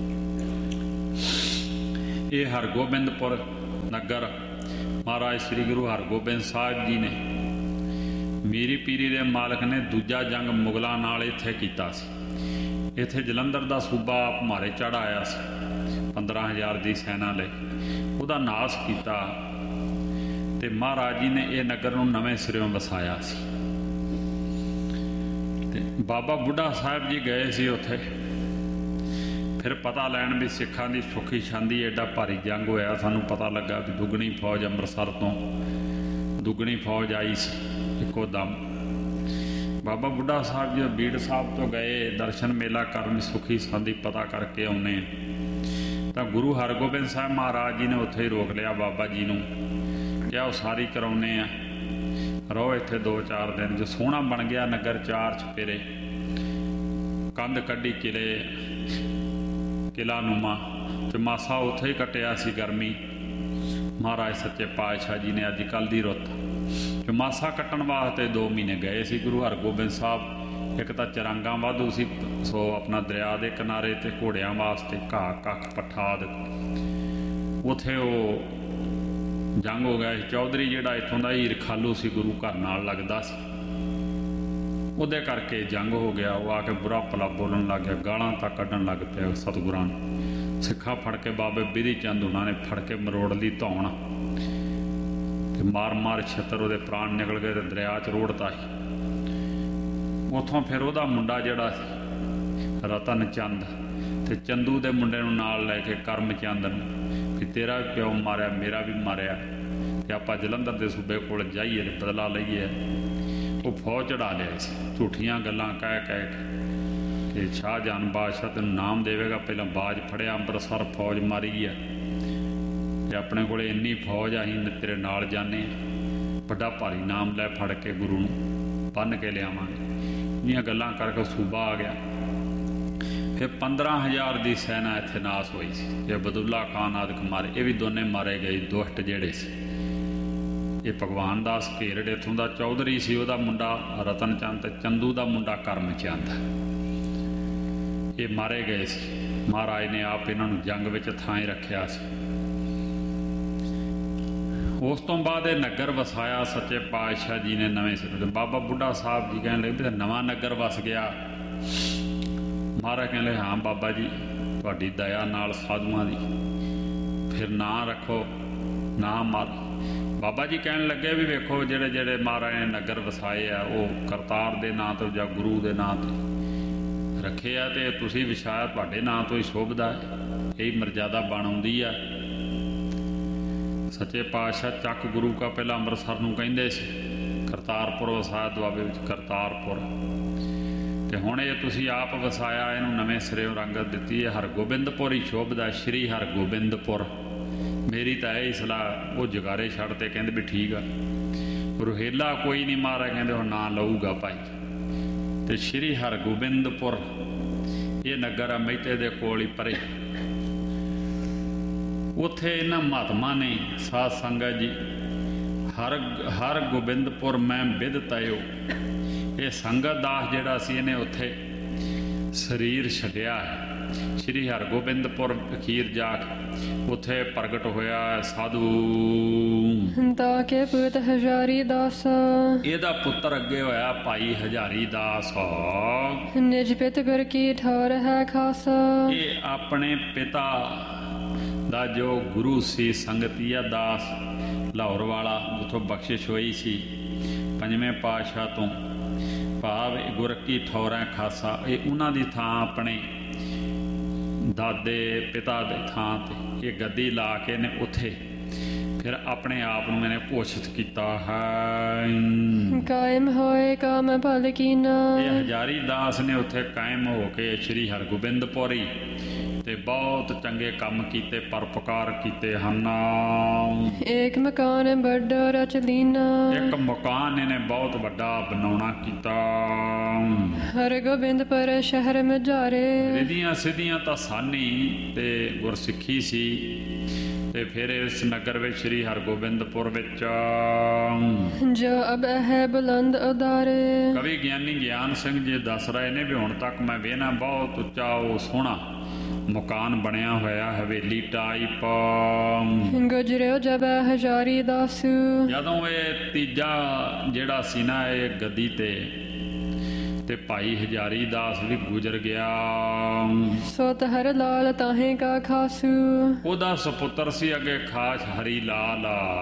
Speaker 1: ਇਹ ਹਰਗੋਬਿੰਦਪੁਰ ਨਗਰ ਮਹਾਰਾਜ ਸ੍ਰੀ ਗੁਰੂ ਹਰਗੋਬਿੰਦ ਸਾਹਿਬ ਜੀ ਨੇ, ਮੀਰੀ ਪੀਰੀ ਦੇ ਮਾਲਕ ਨੇ ਦੂਜਾ ਜੰਗ ਮੁਗਲਾਂ ਨਾਲ ਇੱਥੇ ਕੀਤਾ ਸੀ। ਇੱਥੇ ਜਲੰਧਰ ਦਾ ਸੂਬਾ ਆਪ ਮਾਰੇ ਚੜ੍ਹ ਆਇਆ ਸੀ 15,000 ਦੀ ਸੈਨਾ ਲਈ, ਉਹਦਾ ਨਾਸ਼ ਕੀਤਾ। ਤੇ ਮਹਾਰਾਜ ਜੀ ਨੇ ਇਹ ਨਗਰ ਨੂੰ ਨਵੇਂ ਸਿਰਿਓਂ ਵਸਾਇਆ ਸੀ। ਤੇ ਬਾਬਾ ਬੁੱਢਾ ਸਾਹਿਬ ਜੀ ਗਏ ਸੀ ਉੱਥੇ, ਫਿਰ ਪਤਾ ਲੈਣ ਵੀ ਸਿੱਖਾਂ ਦੀ ਸੁੱਖੀ ਛਾਂਦੀ ਐਡਾ ਭਾਰੀ ਜੰਗ ਹੋਇਆ। ਸਾਨੂੰ ਪਤਾ ਲੱਗਾ ਵੀ ਦੁੱਗਣੀ ਫੌਜ ਅੰਮ੍ਰਿਤਸਰ ਤੋਂ ਦੁੱਗਣੀ ਫੌਜ ਆਈ ਸੀ ਇੱਕੋ ਦਮ। ਬਾਬਾ ਬੁੱਢਾ ਸਾਹਿਬ ਜੀ ਬੀੜ ਸਾਹਿਬ ਤੋਂ ਗਏ ਦਰਸ਼ਨ ਮੇਲਾ ਕਰਨ, ਸੁੱਖੀ ਸਾਂਦੀ ਪਤਾ ਕਰਕੇ ਆਉਂਦੇ ਤਾਂ ਗੁਰੂ ਹਰਗੋਬਿੰਦ ਸਾਹਿਬ ਮਹਾਰਾਜ ਜੀ ਨੇ ਉੱਥੇ ਹੀ ਰੋਕ ਲਿਆ ਬਾਬਾ ਜੀ ਨੂੰ, ਕਿਹਾ ਉਸਾਰੀ ਕਰਾਉਂਦੇ ਆ, ਰਹੋ ਇੱਥੇ 2-4 ਦਿਨ। ਜੋ ਸੋਹਣਾ ਬਣ ਗਿਆ ਨਗਰ, 4 ਚੁਫੇਰੇ, ਕੰਧ ਕੱਢੀ ਕਿਲਾ ਨੂਮਾ, ਤੇ ਮਾਸਾ ਉੱਥੇ ਹੀ ਕੱਟਿਆ ਸੀ ਗਰਮੀ। ਮਹਾਰਾਜ ਸੱਚੇ ਪਾਤਸ਼ਾਹ ਜੀ ਨੇ ਅੱਜ ਕੱਲ੍ਹ ਦੀ ਰੁੱਤ ਮਾਸਾ ਕੱਟਣ ਵਾਸਤੇ 2 ਮਹੀਨੇ ਗਏ ਸੀ ਗੁਰੂ ਹਰਗੋਬਿੰਦ ਸਾਹਿਬ। ਇੱਕ ਤਾਂ ਚਰਾਂਗਾਂ ਵਾਧੂ ਸੀ, ਸੋ ਆਪਣਾ ਦਰਿਆ ਦੇ ਕਿਨਾਰੇ ਤੇ ਘੋੜਿਆਂ ਵਾਸਤੇ ਘਾਹ ਕੱਖ ਪੱਠਾ ਆਦਿ। ਉੱਥੇ ਉਹ ਜੰਗ ਹੋ ਗਿਆ ਸੀ। ਚੌਧਰੀ ਜਿਹੜਾ ਇੱਥੋਂ ਦਾ ਹੀਰ ਖਾਲੂ ਸੀ, ਗੁਰੂ ਘਰ ਨਾਲ ਲੱਗਦਾ ਸੀ, ਉਹਦੇ ਕਰਕੇ ਜੰਗ ਹੋ ਗਿਆ। ਉਹ ਆ ਕੇ ਬੁਰਾ ਭਲਾ ਬੋਲਣ ਲੱਗ ਗਿਆ, ਗਾਲਾਂ ਤਾਂ ਕੱਢਣ ਲੱਗ ਪਿਆ ਸਤਿਗੁਰਾਂ ਨੂੰ। ਸਿੱਖਾਂ ਫੜ ਕੇ ਬਾਬੇ ਬਿਧੀ ਚੰਦ ਉਹਨਾਂ ਨੇ ਫੜ ਕੇ ਮਰੋੜ ਲਈ ਧੌਣ ਤੇ ਮਾਰ ਮਾਰ ਛਿੱਤਰ ਉਹਦੇ ਪ੍ਰਾਣ ਨਿਕਲ ਗਏ ਤੇ ਦਰਿਆ 'ਚ ਰੋੜਤਾ ਸੀ। ਉੱਥੋਂ ਫਿਰ ਉਹਦਾ ਮੁੰਡਾ ਜਿਹੜਾ ਸੀ ਰਤਨ ਚੰਦ ਤੇ ਚੰਦੂ ਦੇ ਮੁੰਡੇ ਨੂੰ ਨਾਲ ਲੈ ਕੇ ਕਰਮ ਚੰਦ ਨੂੰ, ਵੀ ਤੇਰਾ ਵੀ ਪਿਓ ਮਾਰਿਆ, ਮੇਰਾ ਵੀ ਮਾਰਿਆ, ਤੇ ਆਪਾਂ ਜਲੰਧਰ ਦੇ ਸੂਬੇ ਕੋਲ ਜਾਈਏ ਤੇ ਬਦਲਾ ਲਈਏ। ਉਹ ਫੌਜ ਚੜਾ ਲਿਆ ਸੀ, ਝੂਠੀਆਂ ਗੱਲਾਂ ਕਹਿ ਕਹਿ ਕੇ ਕਿ ਸ਼ਾਹਜਹਾਨ ਬਾਦਸ਼ਾਹ ਤੈਨੂੰ ਨਾਮ ਦੇਵੇਗਾ, ਪਹਿਲਾਂ ਬਾਜ ਫੜਿਆ, ਅੰਮ੍ਰਿਤਸਰ ਫੌਜ ਮਾਰੀ ਆ, ਤੇ ਆਪਣੇ ਕੋਲ ਇੰਨੀ ਫੌਜ ਆ, ਅਸੀਂ ਤੇਰੇ ਨਾਲ ਜਾਂਦੇ ਹਾਂ, ਵੱਡਾ ਭਾਰੀ ਨਾਮ ਲੈ ਫੜ ਕੇ ਗੁਰੂ ਨੂੰ ਬੰਨ੍ਹ ਕੇ ਲਿਆਵਾਂਗੇ। ਇੰਨੀਆਂ ਗੱਲਾਂ ਕਰਕੇ ਸੂਬਾ ਆ ਗਿਆ। ਫਿਰ 15,000 ਦੀ ਸੈਨਾ ਇੱਥੇ ਨਾਸ ਹੋਈ ਸੀ। ਇਹ ਬਦੁੱਲਾ ਖਾਨ ਆਦਿਕ ਮਾਰੇ, ਇਹ ਵੀ ਦੋਨੇ ਮਾਰੇ ਗਏ ਦੁਸ਼ਟ ਜਿਹੜੇ ਸੀ। ਇਹ ਭਗਵਾਨ ਦਾਸ ਘੇਰੜ ਇੱਥੋਂ ਦਾ ਚੌਧਰੀ ਸੀ, ਉਹਦਾ ਮੁੰਡਾ ਰਤਨ ਚੰਦ ਤੇ ਚੰਦੂ ਦਾ ਮੁੰਡਾ ਕਰਮ ਚੰਦ, ਇਹ ਮਾਰੇ ਗਏ ਸੀ। ਮਹਾਰਾਜ ਨੇ ਆਪ ਇਹਨਾਂ ਨੂੰ ਜੰਗ ਵਿੱਚ ਥਾਂ ਰੱਖਿਆ ਸੀ। ਉਸ ਤੋਂ ਬਾਅਦ ਇਹ ਨਗਰ ਵਸਾਇਆ ਸੱਚੇ ਪਾਤਸ਼ਾਹ ਜੀ ਨੇ ਨਵੇਂ ਸਿਰੇ ਤੋਂ। ਬਾਬਾ ਬੁੱਢਾ ਸਾਹਿਬ ਜੀ ਕਹਿਣ ਲੱਗੇ ਨਵਾਂ ਨਗਰ ਵਸ ਗਿਆ। ਮਹਾਰਾਜ ਕਹਿੰਦੇ ਹਾਂ ਬਾਬਾ ਜੀ, ਤੁਹਾਡੀ ਦਇਆ ਨਾਲ ਸਾਧੂਆਂ ਦੀ, ਫਿਰ ਨਾਂ ਰੱਖੋ, ਨਾਂ ਮਾਰ। ਬਾਬਾ ਜੀ ਕਹਿਣ ਲੱਗੇ ਵੀ ਵੇਖੋ ਜਿਹੜੇ ਜਿਹੜੇ ਮਹਾਰਾਜ ਨੇ ਨਗਰ ਵਸਾਏ ਆ ਉਹ ਕਰਤਾਰ ਦੇ ਨਾਂ ਤੋਂ ਜਾਂ ਗੁਰੂ ਦੇ ਨਾਂ ਤੋਂ ਰੱਖੇ ਆ, ਤੇ ਤੁਸੀਂ ਵਿਛਾਇਆ ਤੁਹਾਡੇ ਨਾਂ ਤੋਂ ਹੀ ਸ਼ੋਭਦਾ ਹੈ, ਇਹ ਮਰਜ਼ਾਦਾ ਬਣ ਆਉਂਦੀ ਆ। ਸੱਚੇ ਪਾਤਸ਼ਾਹ ਚੱਕ ਗੁਰੂ ਕਾ ਪਹਿਲਾਂ ਅੰਮ੍ਰਿਤਸਰ ਨੂੰ ਕਹਿੰਦੇ ਸੀ, ਕਰਤਾਰਪੁਰ ਵਸਾਇਆ ਦੁਆਬੇ ਵਿੱਚ ਕਰਤਾਰਪੁਰ, ਤੇ ਹੁਣ ਇਹ ਤੁਸੀਂ ਆਪ ਵਸਾਇਆ, ਇਹਨੂੰ ਨਵੇਂ ਸਿਰਿਓਂ ਰੰਗਤ ਦਿੱਤੀ ਹੈ। ਹਰਗੋਬਿੰਦਪੁਰ ਹੀ ਸ਼ੋਭਦਾ, ਸ਼੍ਰੀ ਹਰਗੋਬਿੰਦਪੁਰ। ਮੇਰੀ ਤਾਂ ਇਹ ਸਲਾਹ, ਉਹ ਜਗਾਰੇ ਛੱਡ ਤੇ ਕਹਿੰਦੇ ਵੀ ਠੀਕ ਆ, ਰੁਹੇਲਾ ਕੋਈ ਨਹੀਂ, ਮਹਾਰਾਜ ਕਹਿੰਦੇ ਉਹ ਨਾਂ ਲਊਗਾ ਭਾਈ। ਤੇ ਸ਼੍ਰੀ ਹਰਗੋਬਿੰਦਪੁਰ ਇਹ ਨਗਰ ਆ ਮਹਿਤੇ ਦੇ ਕੋਲ ਹੀ ਪਰੇ। ਉੱਥੇ ਇਹਨਾਂ ਮਹਾਤਮਾ ਨੇ ਸਾਧ ਸੰਗਤ ਜੀ ਹਰ ਗੋਬਿੰਦਪੁਰ ਮੈਂ ਬਿਧ ਤਇਓ, ਇਹ ਸੰਗਤ ਦਾਸ ਜਿਹੜਾ ਸੀ ਇਹਨੇ ਉੱਥੇ ਸਰੀਰ ਛੱਡਿਆ ਹੈ। ਸ਼੍ਰੀ ਹਰਗੋਬਿੰਦਪੁਰ ਅਖੀਰ ਜਾ ਕੇ ਉੱਥੇ ਪ੍ਰਗਟ ਹੋਇਆ ਸਾਧੂ
Speaker 2: ਤਾਂ ਕੇ ਪੁੱਤ ਹਜ਼ਾਰੀ ਦਾਸ,
Speaker 1: ਇਹਦਾ ਪੁੱਤਰ ਅੱਗੇ ਹੋਇਆ ਭਾਈ ਹਜ਼ਾਰੀ ਦਾਸ।
Speaker 2: ਨਿਜ ਪਿਤ ਗੁਰ ਕੀ ਠੌਰ ਹੈ ਖਾਸ,
Speaker 1: ਇਹ ਆਪਣੇ ਪਿਤਾ ਦਾ ਜੋ ਗੁਰੂ ਸੀ ਸੰਗਤੀਆ ਦਾਸ ਲਾਹੌਰ ਵਾਲਾ, ਜਿੱਥੋਂ ਬਖਸ਼ਿਸ਼ ਹੋਈ ਸੀ 5ਵੇਂ ਪਾਤਸ਼ਾਹ ਤੋਂ, ਭਾਵ ਗੁਰ ਕੀ ਠੌਰ ਹੈ ਖਾਸਾ। ਇਹ ਉਹਨਾਂ ਦੀ ਥਾਂ ਆਪਣੇ ਦਾਦੇ ਪਿਤਾ ਦੇ ਥਾਂ ਤੇ ਇਹ ਗੱਦੀ ਲਾ ਕੇ ਨੇ ਉੱਥੇ ਫਿਰ ਆਪਣੇ ਆਪ ਨੂੰ ਮੈਨੇ ਘੋਸ਼ਿਤ ਕੀਤਾ ਹੈ।
Speaker 2: ਕਾਇਮ ਹੋਏ ਕਾਮ ਭਲ ਕੀਨਾ,
Speaker 1: ਇਹ ਹਜ਼ਾਰੀ ਦਾਸ ਨੇ ਉੱਥੇ ਕਾਇਮ ਹੋ ਕੇ ਸ਼੍ਰੀ ਹਰਗੋਬਿੰਦਪੁਰੀ ਤੇ ਬਹੁਤ ਚੰਗੇ ਕੰਮ ਕੀਤੇ, ਪਰਉਪਕਾਰ ਕੀਤੇ ਹਨ।
Speaker 2: ਇੱਕ ਮਕਾਨ ਵੱਡਾ ਰਚ ਲੀਨਾ,
Speaker 1: ਇੱਕ ਮਕਾਨ ਇਹਨੇ ਬਹੁਤ ਵੱਡਾ ਬਣਾਉਣਾ ਕੀਤਾ।
Speaker 2: ਹਰਗੋਬਿੰਦਪੁਰ ਸ਼ਹਿਰ ਮਝਾਰੇ, ਰਿਧੀਆਂ
Speaker 1: ਸਿੱਧੀਆਂ ਤਾਂ ਸਾਨੀ ਤੇ ਗੁਰਸਿੱਖੀ ਸੀ। ਤੇ ਫਿਰ ਇਸ ਨਗਰ ਵਿੱਚ ਸ਼੍ਰੀ ਹਰਗੋਬਿੰਦਪੁਰ ਵਿੱਚ
Speaker 2: ਜੋ ਅਬ ਹੈ ਬੁਲੰਦ ਉਦਾਰੇ,
Speaker 1: ਕਵੀ ਗਿਆਨੀ ਗਿਆਨ ਸਿੰਘ ਜੀ ਦੱਸ ਰਹੇ ਨੇ ਵੀ ਹੁਣ ਤੱਕ ਮੈਂ ਵੇਖਣਾ ਬਹੁਤ ਉੱਚਾ ਉਹ ਸੋਹਣਾ ਮਕਾਨ ਬਣਿਆ ਹੋਇਆ, ਹਵੇਲੀ ਟਾਈਪ।
Speaker 2: ਗੁਜਰਿਓ ਜਬ ਹਜ਼ਾਰੀ ਦਾਸੂ, ਜਦੋਂ
Speaker 1: ਇਹ ਤੀਜਾ ਜਿਹੜਾ ਸੀ ਨਾ ਇਹ ਗੱਦੀ ਤੇ ਭਾਈ ਹਜ਼ਾਰੀ ਦਾਸ ਵੀ ਗੁਜ਼ਰ ਗਿਆ।
Speaker 2: ਸੋਤ ਹਰ ਲਾਲ ਤਾਹੇ ਕਾ ਖਾਸੂ,
Speaker 1: ਉਹਦਾ ਸੁਪੁੱਤਰ ਸੀ ਅੱਗੇ ਖਾਸ ਹਰੀ ਲਾਲ।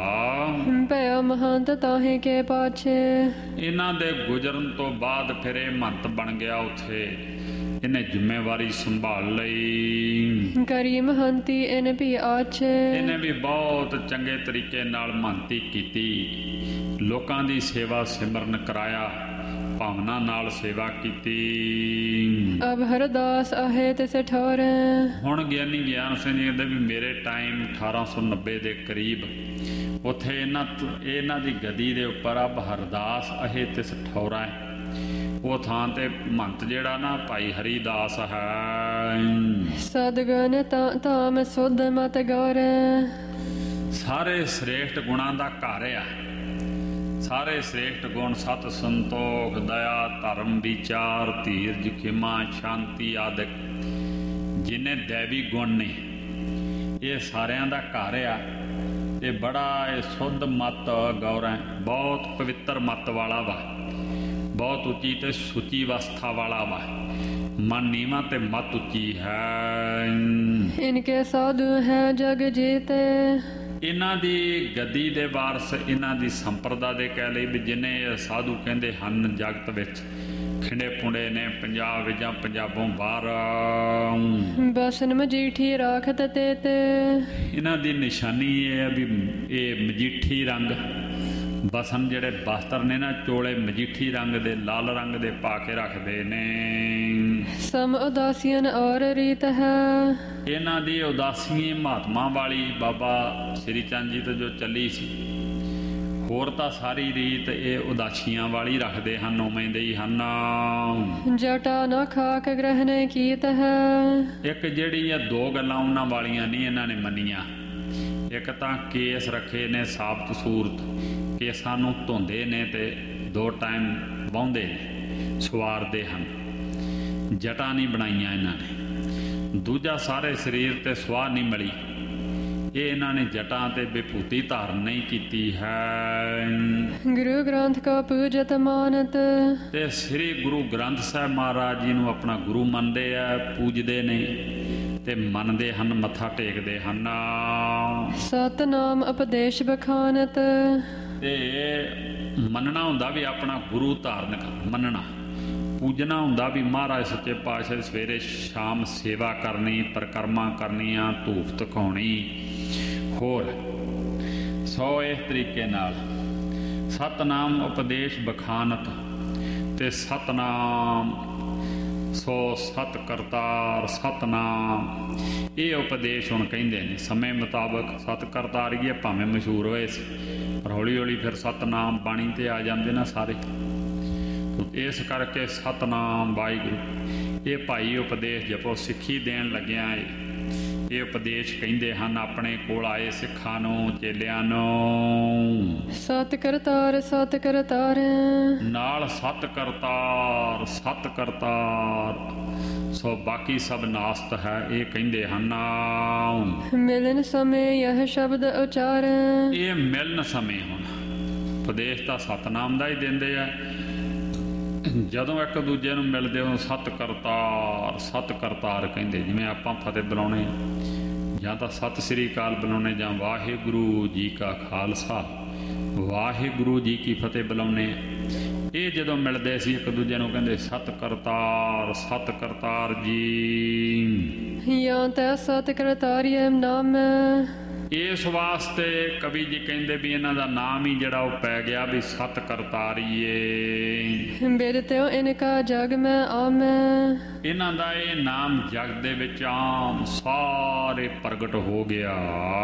Speaker 2: ਭਇਓ ਮਹੰਤ ਤਾਹੇ ਕੇ ਪਾਛੇ, ਇਹਨਾਂ
Speaker 1: ਦੇ ਗੁਜ਼ਰਨ ਤੋਂ ਬਾਅਦ ਫਿਰ ਇਹ ਮਹੰਤ ਬਣ ਗਿਆ ਉੱਥੇ। ਇਹਨੇ ਜ਼ਿੰਮੇਵਾਰੀ ਸੰਭਾਲ ਲਈ।
Speaker 2: ਕਰੀ ਮਹੰਤੀ ਇਹਨੇ ਵੀ ਆਛੇ, ਇਹਨੇ
Speaker 1: ਵੀ ਬਹੁਤ ਚੰਗੇ ਤਰੀਕੇ ਨਾਲ ਮਹੰਤੀ ਕੀਤੀ, ਲੋਕਾਂ ਦੀ ਸੇਵਾ ਸਿਮਰਨ ਕਰਾਇਆ, ਭਾਵਨਾ ਨਾਲ ਸੇਵਾ ਕੀਤੀ।
Speaker 2: ਅਬ ਹਰਦਾਸ ਆਹੇ ਤੇ ਠੌਰ,
Speaker 1: ਹੁਣ ਗਿਆਨੀ ਗਿਆਨ ਸਿੰਘ ਜੀ ਕਹਿੰਦੇ ਵੀ ਮੇਰੇ ਟਾਈਮ 1890 ਦੇ ਕਰੀਬ ਉੱਥੇ ਇਹਨਾਂ ਦੀ ਗਦੀ ਦੇ ਉੱਪਰ ਅਬ ਹਰਦਾਸ ਆਹੇ ਤੇ ਠੌਰਾ ਹੈ। ਉਹ ਥਾਂ ਤੇ ਮਹੰਤ ਜਿਹੜਾ ਨਾ ਭਾਈ ਹਰੀਦਾਸ ਹੈ।
Speaker 2: ਸਦਗੁਣ ਧਾਮ ਸੁਧ ਮਤ ਗੌਰ,
Speaker 1: ਸਾਰੇ ਸ੍ਰੇਸ਼ਟ ਗੁਣਾਂ ਦਾ ਘਰ ਆ। ਸਾਰੇ ਸ੍ਰੇਸ਼ਟ ਗੁਣ ਸਤ ਸੰਤੋਖ ਦਇਆ ਧਰਮ ਵਿਚਾਰ ਧੀਰਜ ਖਿਮਾ ਸ਼ਾਂਤੀ ਆਦਿਕ ਜਿੰਨੇ ਦੈਵੀ ਗੁਣ ਨੇ ਇਹ ਸਾਰਿਆਂ ਦਾ ਘਰ ਆ। ਤੇ ਬੜਾ ਇਹ ਸੁੱਧ ਮੱਤ ਗੌਰਾਂ ਬਹੁਤ ਪਵਿੱਤਰ ਮੱਤ ਵਾਲਾ ਵਾ, ਬਹੁਤ ਉੱਚੀ ਤੇ ਸੁੱਚੀ ਅਵਸਥਾ ਵਾਲਾ ਵਾ। ਮਨ ਨੀਵਾਂ ਤੇ ਮੱਤ ਉੱਚੀ ਹੈ।
Speaker 2: ਇਨਕੇ ਸਾਧੂ ਹੈ ਜਗ ਜੀਤੇ।
Speaker 1: ਇਹਨਾਂ ਦੀ ਗੱਦੀ ਦੇ ਵਾਰਸ, ਇਹਨਾਂ ਦੀ ਸੰਪਰਦਾ ਦੇ ਕਹਿ ਲਈ ਵੀ ਜਿੰਨੇ ਸਾਧੂ ਕਹਿੰਦੇ ਹਨ ਜਗਤ ਵਿੱਚ ਖਿੰਡੇ ਪੁੰਡੇ ਨੇ, ਪੰਜਾਬ ਜਾਂ ਪੰਜਾਬੋਂ ਬਾਹਰ।
Speaker 2: ਬਸਨ ਮਜੀਠੀ ਰਾਖਤ ਤੇ
Speaker 1: ਇਹਨਾਂ ਦੀ ਨਿਸ਼ਾਨੀ ਇਹ ਹੈ ਵੀ ਇਹ ਮਜੀਠੀ ਰੰਗ ਬਸਨ ਜਿਹੜੇ ਬਸਤਰ ਨੇ ਨਾ ਚੋਲੇ ਮਜੀਠੀ ਰੰਗ ਦੇ ਲਾਲ ਰੰਗ ਦੇ ਪਾ ਕੇ ਰੱਖਦੇ ਨੇ।
Speaker 2: ਸਮ ਉਦਾਸੀਨ ਔਰ ਰੀਤ ਹੈ।
Speaker 1: ਇਹਨਾਂ ਦੀ ਉਦਾਸੀ ਮਹਾਤਮਾ ਵਾਲੀ ਬਾਬਾ ਸ੍ਰੀ ਚੰਦ ਜੀ ਤੋਂ ਜੋ ਚੱਲੀ ਸੀ, ਹੋਰ ਤਾਂ ਸਾਰੀ ਰੀਤ ਇਹ ਉਦਾਸੀਆਂ ਵਾਲੀ ਰੱਖਦੇ ਹਨ, ਉਵੇਂ ਦੇ ਹੀ ਹਨ।
Speaker 2: ਜਟਾ ਨਾ ਖਾਕ ਗ੍ਰਹਿਣ ਕੀਤ ਹੈ।
Speaker 1: ਇੱਕ ਜਿਹੜੀ ਆ ਦੋ ਗੱਲਾਂ ਉਹਨਾਂ ਵਾਲੀਆਂ ਨਹੀਂ ਇਹਨਾਂ ਨੇ ਮੰਨੀਆਂ। ਇੱਕ ਤਾਂ ਕੇਸ ਰੱਖੇ ਨੇ ਸਾਬਤ ਸੂਰਤ, ਕੇਸਾਂ ਨੂੰ ਧੋਂਦੇ ਨੇ ਤੇ 2 ਟਾਈਮ ਵਾਹੁੰਦੇ ਨੇ, ਸਵਾਰਦੇ ਹਨ। ਜਟਾ ਨਹੀਂ ਬਣਾਈਆਂ ਇਹਨਾਂ ਨੇ। ਦੂਜਾ ਸਾਰੇ ਸਰੀਰ ਤੇ ਸੁਆਹ ਨਹੀਂ ਮਲੀ, ਇਹ ਇਹਨਾਂ ਨੇ ਜਟਾਂ ਤੇ ਵਿਭੂਤੀ ਧਾਰਨ ਨਹੀਂ ਕੀਤੀ ਹੈ।
Speaker 2: ਗੁਰੂ ਗ੍ਰੰਥ ਕਾ ਪੂਜਤ ਮਾਨਤ।
Speaker 1: ਤੇ ਸ੍ਰੀ ਗੁਰੂ ਗ੍ਰੰਥ ਸਾਹਿਬ ਮਹਾਰਾਜ ਜੀ ਨੂੰ ਆਪਣਾ ਗੁਰੂ ਮੰਨਦੇ ਆ, ਪੂਜਦੇ ਨੇ ਤੇ ਮੰਨਦੇ ਹਨ, ਮੱਥਾ ਟੇਕਦੇ ਹਨ।
Speaker 2: ਸਤਨਾਮ ਉਪਦੇਸ਼ ਬਖਾਨਤ।
Speaker 1: ਤੇ ਮੰਨਣਾ ਹੁੰਦਾ ਵੀ ਆਪਣਾ ਗੁਰੂ ਧਾਰਨ ਕਰ, ਮੰਨਣਾ। ਪੂਜਣਾ ਹੁੰਦਾ ਵੀ ਮਹਾਰਾਜ ਸੱਚੇ ਪਾਤਸ਼ਾਹ ਸਵੇਰੇ ਸ਼ਾਮ ਸੇਵਾ ਕਰਨੀ, ਪਰਿਕਰਮਾ ਕਰਨੀਆਂ, ਧੂਫ ਧਕਾਉਣੀ। ਹੋਰ ਸੋ ਇਸ ਤਰੀਕੇ ਨਾਲ ਸਤਨਾਮ ਉਪਦੇਸ਼ ਬਖਾਨਤ। ਤੇ ਸਤਨਾਮ ਸੋ ਸਤ ਕਰਤਾਰ ਸਤਨਾਮ, ਇਹ ਉਪਦੇਸ਼ ਹੁਣ ਕਹਿੰਦੇ ਨੇ। ਸਮੇਂ ਮੁਤਾਬਕ ਸਤ ਕਰਤਾਰੀਏ ਭਾਵੇਂ ਮਸ਼ਹੂਰ ਹੋਏ ਸੀ, ਪਰ ਹੌਲੀ ਹੌਲੀ ਫਿਰ ਸਤਨਾਮ ਬਾਣੀ ਤੇ ਆ ਜਾਂਦੇ ਨਾ ਸਾਰੇ। ਇਸ ਕਰਕੇ ਸਤਨਾਮ ਵਾਹਿਗੁਰੂ ਇਹ ਭਾਈ ਉਪਦੇਸ਼ ਜਪੋ। ਸਿੱਖੀ ਦੇਣ ਲੱਗਿਆ ਇਹ ਉਪਦੇਸ਼ ਕਹਿੰਦੇ ਹਨ ਆਪਣੇ ਕੋਲ ਆਏ ਸਿੱਖਾਂ ਨੂੰ, ਚੇਲਿਆਂ ਨੂੰ।
Speaker 2: ਸਤ ਕਰਤਾਰ ਸਤ ਕਰਤਾਰ
Speaker 1: ਨਾਲ ਸਤ ਕਰਤਾਰ ਸਤ ਕਰਤਾਰ, ਸੋ ਬਾਕੀ ਸਭ ਨਾਸਤ ਹੈ ਇਹ ਕਹਿੰਦੇ ਹਨ।
Speaker 2: ਮਿਲਨ ਸਮੇਂ ਯਹ ਸ਼ਬਦ ਉਚਾਰ।
Speaker 1: ਇਹ ਮਿਲਨ ਸਮੇਂ ਹੁਣ ਉਪਦੇਸ਼ ਤਾਂ ਸਤਨਾਮ ਦਾ ਹੀ ਦਿੰਦੇ ਆ। ਜਦੋਂ ਇੱਕ ਦੂਜੇ ਨੂੰ ਮਿਲਦੇ ਉਹ ਸਤ ਕਰਤਾਰ ਕਹਿੰਦੇ। ਜਿਵੇਂ ਆਪਾਂ ਫਤਿਹ ਬੁਲਾਉਣੇ ਜਾਂ ਤਾਂ ਸਤਿ ਸ੍ਰੀ ਅਕਾਲ ਬੁਲਾਉਣੇ ਜਾਂ ਵਾਹਿਗੁਰੂ ਜੀ ਕਾ ਖਾਲਸਾ ਵਾਹਿਗੁਰੂ ਜੀ ਕੀ ਫਤਿਹ ਬੁਲਾਉਣੇ। ਇਹ ਜਦੋਂ ਮਿਲਦੇ ਸੀ ਇੱਕ ਦੂਜੇ ਨੂੰ ਕਹਿੰਦੇ ਸਤ ਕਰਤਾਰ ਜੀ।
Speaker 2: ਜਾਂ ਤਾਂ ਸਤ ਕਰਤਾਰੀਏ ਨਾਮ।
Speaker 1: ਇਸ ਵਾਸਤੇ ਕਵੀ ਜੀ ਕਹਿੰਦੇ ਵੀ ਇਹਨਾਂ ਦਾ ਨਾਮ ਹੀ ਜਿਹੜਾ ਉਹ ਪੈ ਗਿਆ ਵੀ ਸਤ ਕਰਤਾਰੀਏ।
Speaker 2: ਬਿਰਤਿਓ ਇਨਕਾ ਜਗ ਮੈਂ ਆਮ।
Speaker 1: ਇਹਨਾਂ ਦਾ ਇਹ ਨਾਮ ਜਗ ਦੇ ਵਿੱਚ ਆਮ ਸਾਰੇ ਪ੍ਰਗਟ ਹੋ ਗਿਆ।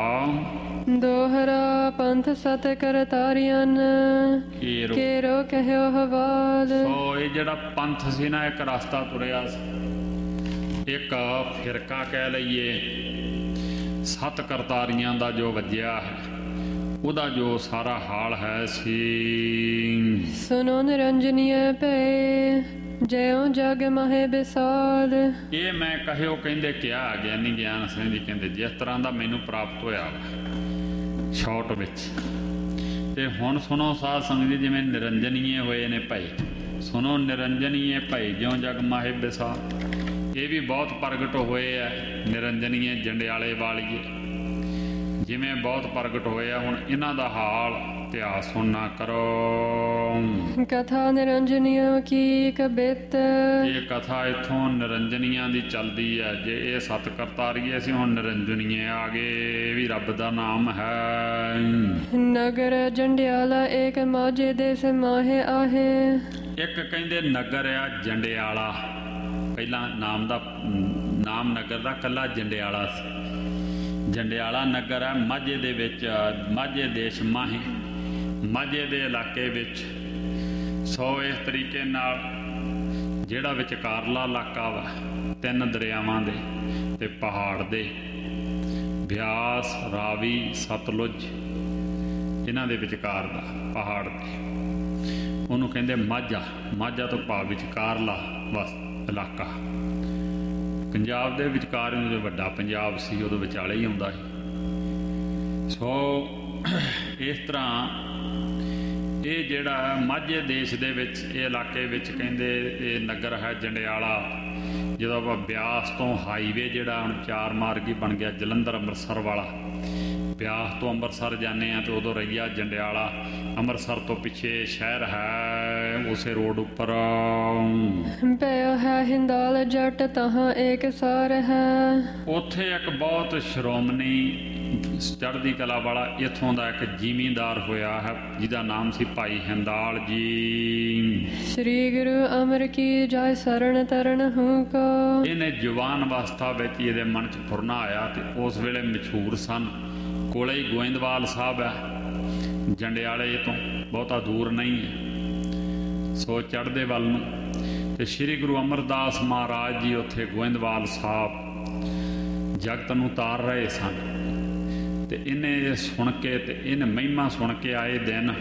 Speaker 2: ਦੋਹਰਾ ਪੰਥ ਸਤ ਕਰਤਾਰੀਅਨ ਕੇਰੋ ਕਹਿਓ ਹਵਾਲ।
Speaker 1: ਸੋ ਇਹ ਜਿਹੜਾ ਪੰਥ ਸੀ ਨਾ, ਇੱਕ ਰਸਤਾ ਤੁਰਿਆ ਸੀ, ਇੱਕ ਫਿਰਕਾ ਕਹਿ ਲਈਏ। ਸਤ ਕਰਤਾਰੀਆਂ ਦਾ ਜੋ ਵੱਜਿਆ ਹੈ ਉਹਦਾ ਜੋ ਸਾਰਾ ਹਾਲ ਹੈ ਸੀ।
Speaker 2: ਸੁਨੋ ਨਿਰੰਜਨੀਏ ਭਏ ਜਿਉ ਜਗ ਮਹੇ ਵਿਸਾਲ।
Speaker 1: ਇਹ ਮੈਂ ਕਹਿਓ ਕਹਿੰਦੇ ਕਿਹਾ ਗਿਆਨੀ ਗਿਆਨ ਸਿੰਘ ਜੀ ਕਹਿੰਦੇ ਜਿਸ ਤਰ੍ਹਾਂ ਦਾ ਮੈਨੂੰ ਪ੍ਰਾਪਤ ਹੋਇਆ ਸ਼ਾਰਟ ਵਿੱਚ। ਤੇ ਹੁਣ ਸੁਣੋ ਸਾਧ ਸੰਗਤ ਜੀ, ਜਿਵੇਂ ਨਿਰੰਜਨੀਏ ਹੋਏ ਨੇ ਭਏ, ਸੁਣੋ ਨਿਰੰਜਨੀਏ ਭਏ ਜਿਉ ਜਗ ਮਹੇ ਵਿਸਾਲ। ਇਹ ਵੀ ਬਹੁਤ ਪ੍ਰਗਟ ਹੋਏ ਆ ਨਿਰੰਜਨੀਏ ਜੰਡਿਆਲੇ ਵਾਲੀਏ, ਜਿਵੇਂ ਬਹੁਤ ਪ੍ਰਗਟ ਹੋਏ ਆ। ਹੁਣ ਇਹਨਾਂ ਦਾ ਹਾਲ ਇਤਿਹਾਸ ਸੁਣਨਾ ਕਰੋ।
Speaker 2: ਕਥਾ ਨਿਰੰਜਨੀਆਂ ਕੀ ਕਬਿਤ।
Speaker 1: ਇਹ ਕਥਾ ਇੱਥੋਂ ਨਿਰੰਜਨੀਆਂ ਦੀ ਚੱਲਦੀ ਹੈ। ਜੇ ਇਹ ਸਤ ਕਰਤਾਰੀਏ ਸੀ, ਹੁਣ ਨਿਰੰਜਨੀਏ ਆ ਗਏ। ਇਹ ਵੀ ਰੱਬ ਦਾ ਨਾਮ ਹੈ।
Speaker 2: ਨਗਰ ਜੰਡਿਆਲਾ ਏਕ ਮਾਝੇ ਦੇਸ ਮਾਹੇ ਆਹੇ।
Speaker 1: ਇੱਕ ਕਹਿੰਦੇ ਨਗਰ ਆ ਜੰਡਿਆਲਾ, ਪਹਿਲਾਂ ਨਾਮ ਨਗਰ ਦਾ ਕੱਲਾ ਜੰਡਿਆਲਾ ਸੀ। ਜੰਡਿਆਲਾ ਨਗਰ ਹੈ ਮਾਝੇ ਦੇ ਵਿੱਚ, ਮਾਝੇ ਦੇਸ਼ ਮਾਹੇ, ਮਾਝੇ ਦੇ ਇਲਾਕੇ ਵਿੱਚ। ਸੋ ਇਸ ਤਰੀਕੇ ਨਾਲ ਜਿਹੜਾ ਵਿਚਕਾਰਲਾ ਇਲਾਕਾ ਵਾ 3 ਦਰਿਆਵਾਂ ਦੇ ਤੇ ਪਹਾੜ ਦੇ, ਬਿਆਸ ਰਾਵੀ ਸਤਲੁਜ, ਇਹਨਾਂ ਦੇ ਵਿਚਕਾਰ ਦਾ ਪਹਾੜ 'ਤੇ। ਉਹਨੂੰ ਕਹਿੰਦੇ ਮਾਝਾ। ਮਾਝਾ ਤੋਂ ਭਾਵ ਵਿਚਕਾਰਲਾ ਇਲਾਕਾ। ਪੰਜਾਬ ਦੇ ਵਿਚਕਾਰ ਜੋ ਵੱਡਾ ਪੰਜਾਬ ਸੀ ਉਦੋਂ ਵਿਚਾਲੇ ਹੀ ਆਉਂਦਾ ਸੀ। ਸੋ ਇਸ ਤਰ੍ਹਾਂ ਇਹ ਜਿਹੜਾ ਮਾਝੇ ਦੇਸ਼ ਦੇ ਵਿੱਚ ਇਹ ਇਲਾਕੇ ਵਿੱਚ ਕਹਿੰਦੇ ਇਹ ਨਗਰ ਹੈ ਜੰਡਿਆਲਾ। ਜਦੋਂ ਆਪਾਂ ਬਿਆਸ ਤੋਂ ਹਾਈਵੇ ਜਿਹੜਾ ਹੁਣ 4 ਮਾਰਗੀ ਬਣ ਗਿਆ ਜਲੰਧਰ ਅੰਮ੍ਰਿਤਸਰ ਵਾਲਾ, ਬਿਆਸ ਤੋਂ ਅੰਮ੍ਰਿਤਸਰ ਜਾਂਦੇ ਹਾਂ ਤਾਂ ਉਦੋਂ ਰਹੀਆ ਜੰਡਿਆਲਾ। ਅੰਮ੍ਰਿਤਸਰ ਤੋਂ ਪਿੱਛੇ ਸ਼ਹਿਰ ਹੈ ਉਸੇ ਰੋਡ ਉੱਪਰ
Speaker 2: ਪਇਓ ਹੈ ਹਿੰਦਾਲ ਜੱਟ ਤਹਾਂ ਏਕ ਸਾਰ ਹੈ।
Speaker 1: ਉੱਥੇ ਇੱਕ ਬਹੁਤ ਸ਼੍ਰੋਮਣੀ ਚੜ੍ਹਦੀ ਕਲਾ ਵਾਲਾ ਇੱਥੋਂ ਦਾ ਇੱਕ ਜ਼ਿਮੀਂਦਾਰ ਹੋਇਆ ਹੈ ਜਿਹਦਾ ਨਾਮ ਸੀ ਭਾਈ ਹਿੰਦਾਲ ਜੀ।
Speaker 2: ਸ੍ਰੀ ਗੁਰੂ ਅਮਰ ਕੀ ਜੈ ਸਰਣ ਤਰਣ ਹੂੰ ਕੋ।
Speaker 1: ਇਹਨੇ ਜਵਾਨ ਅਵਸਥਾ ਵਿੱਚ ਹੀ ਇਹਦੇ ਮਨ 'ਚ ਫੁਰਨਾ ਆਇਆ ਤੇ ਉਸ ਵੇਲੇ ਮਸ਼ਹੂਰ ਸਨ। ਕੋਲੇ ਹੀ ਗੋਇੰਦਵਾਲ ਸਾਹਿਬ ਹੈ ਜੰਡਿਆਲੇ ਤੋਂ ਬਹੁਤਾ ਦੂਰ ਨਹੀਂ ਹੈ। ਸੋ ਚੜ੍ਹਦੇ ਵੱਲ ਨੂੰ ਤੇ ਸ੍ਰੀ ਗੁਰੂ ਅਮਰਦਾਸ ਮਹਾਰਾਜ ਜੀ ਉੱਥੇ ਗੋਇੰਦਵਾਲ ਸਾਹਿਬ ਜਗਤ ਨੂੰ ਤਾਰ ਰਹੇ ਸਨ। ਤੇ ਇਹਨੇ ਇਹ ਸੁਣ ਕੇ ਤੇ ਇਹਨੇ ਮਹਿਮਾ ਸੁਣ ਕੇ ਆਏ ਦਿਨ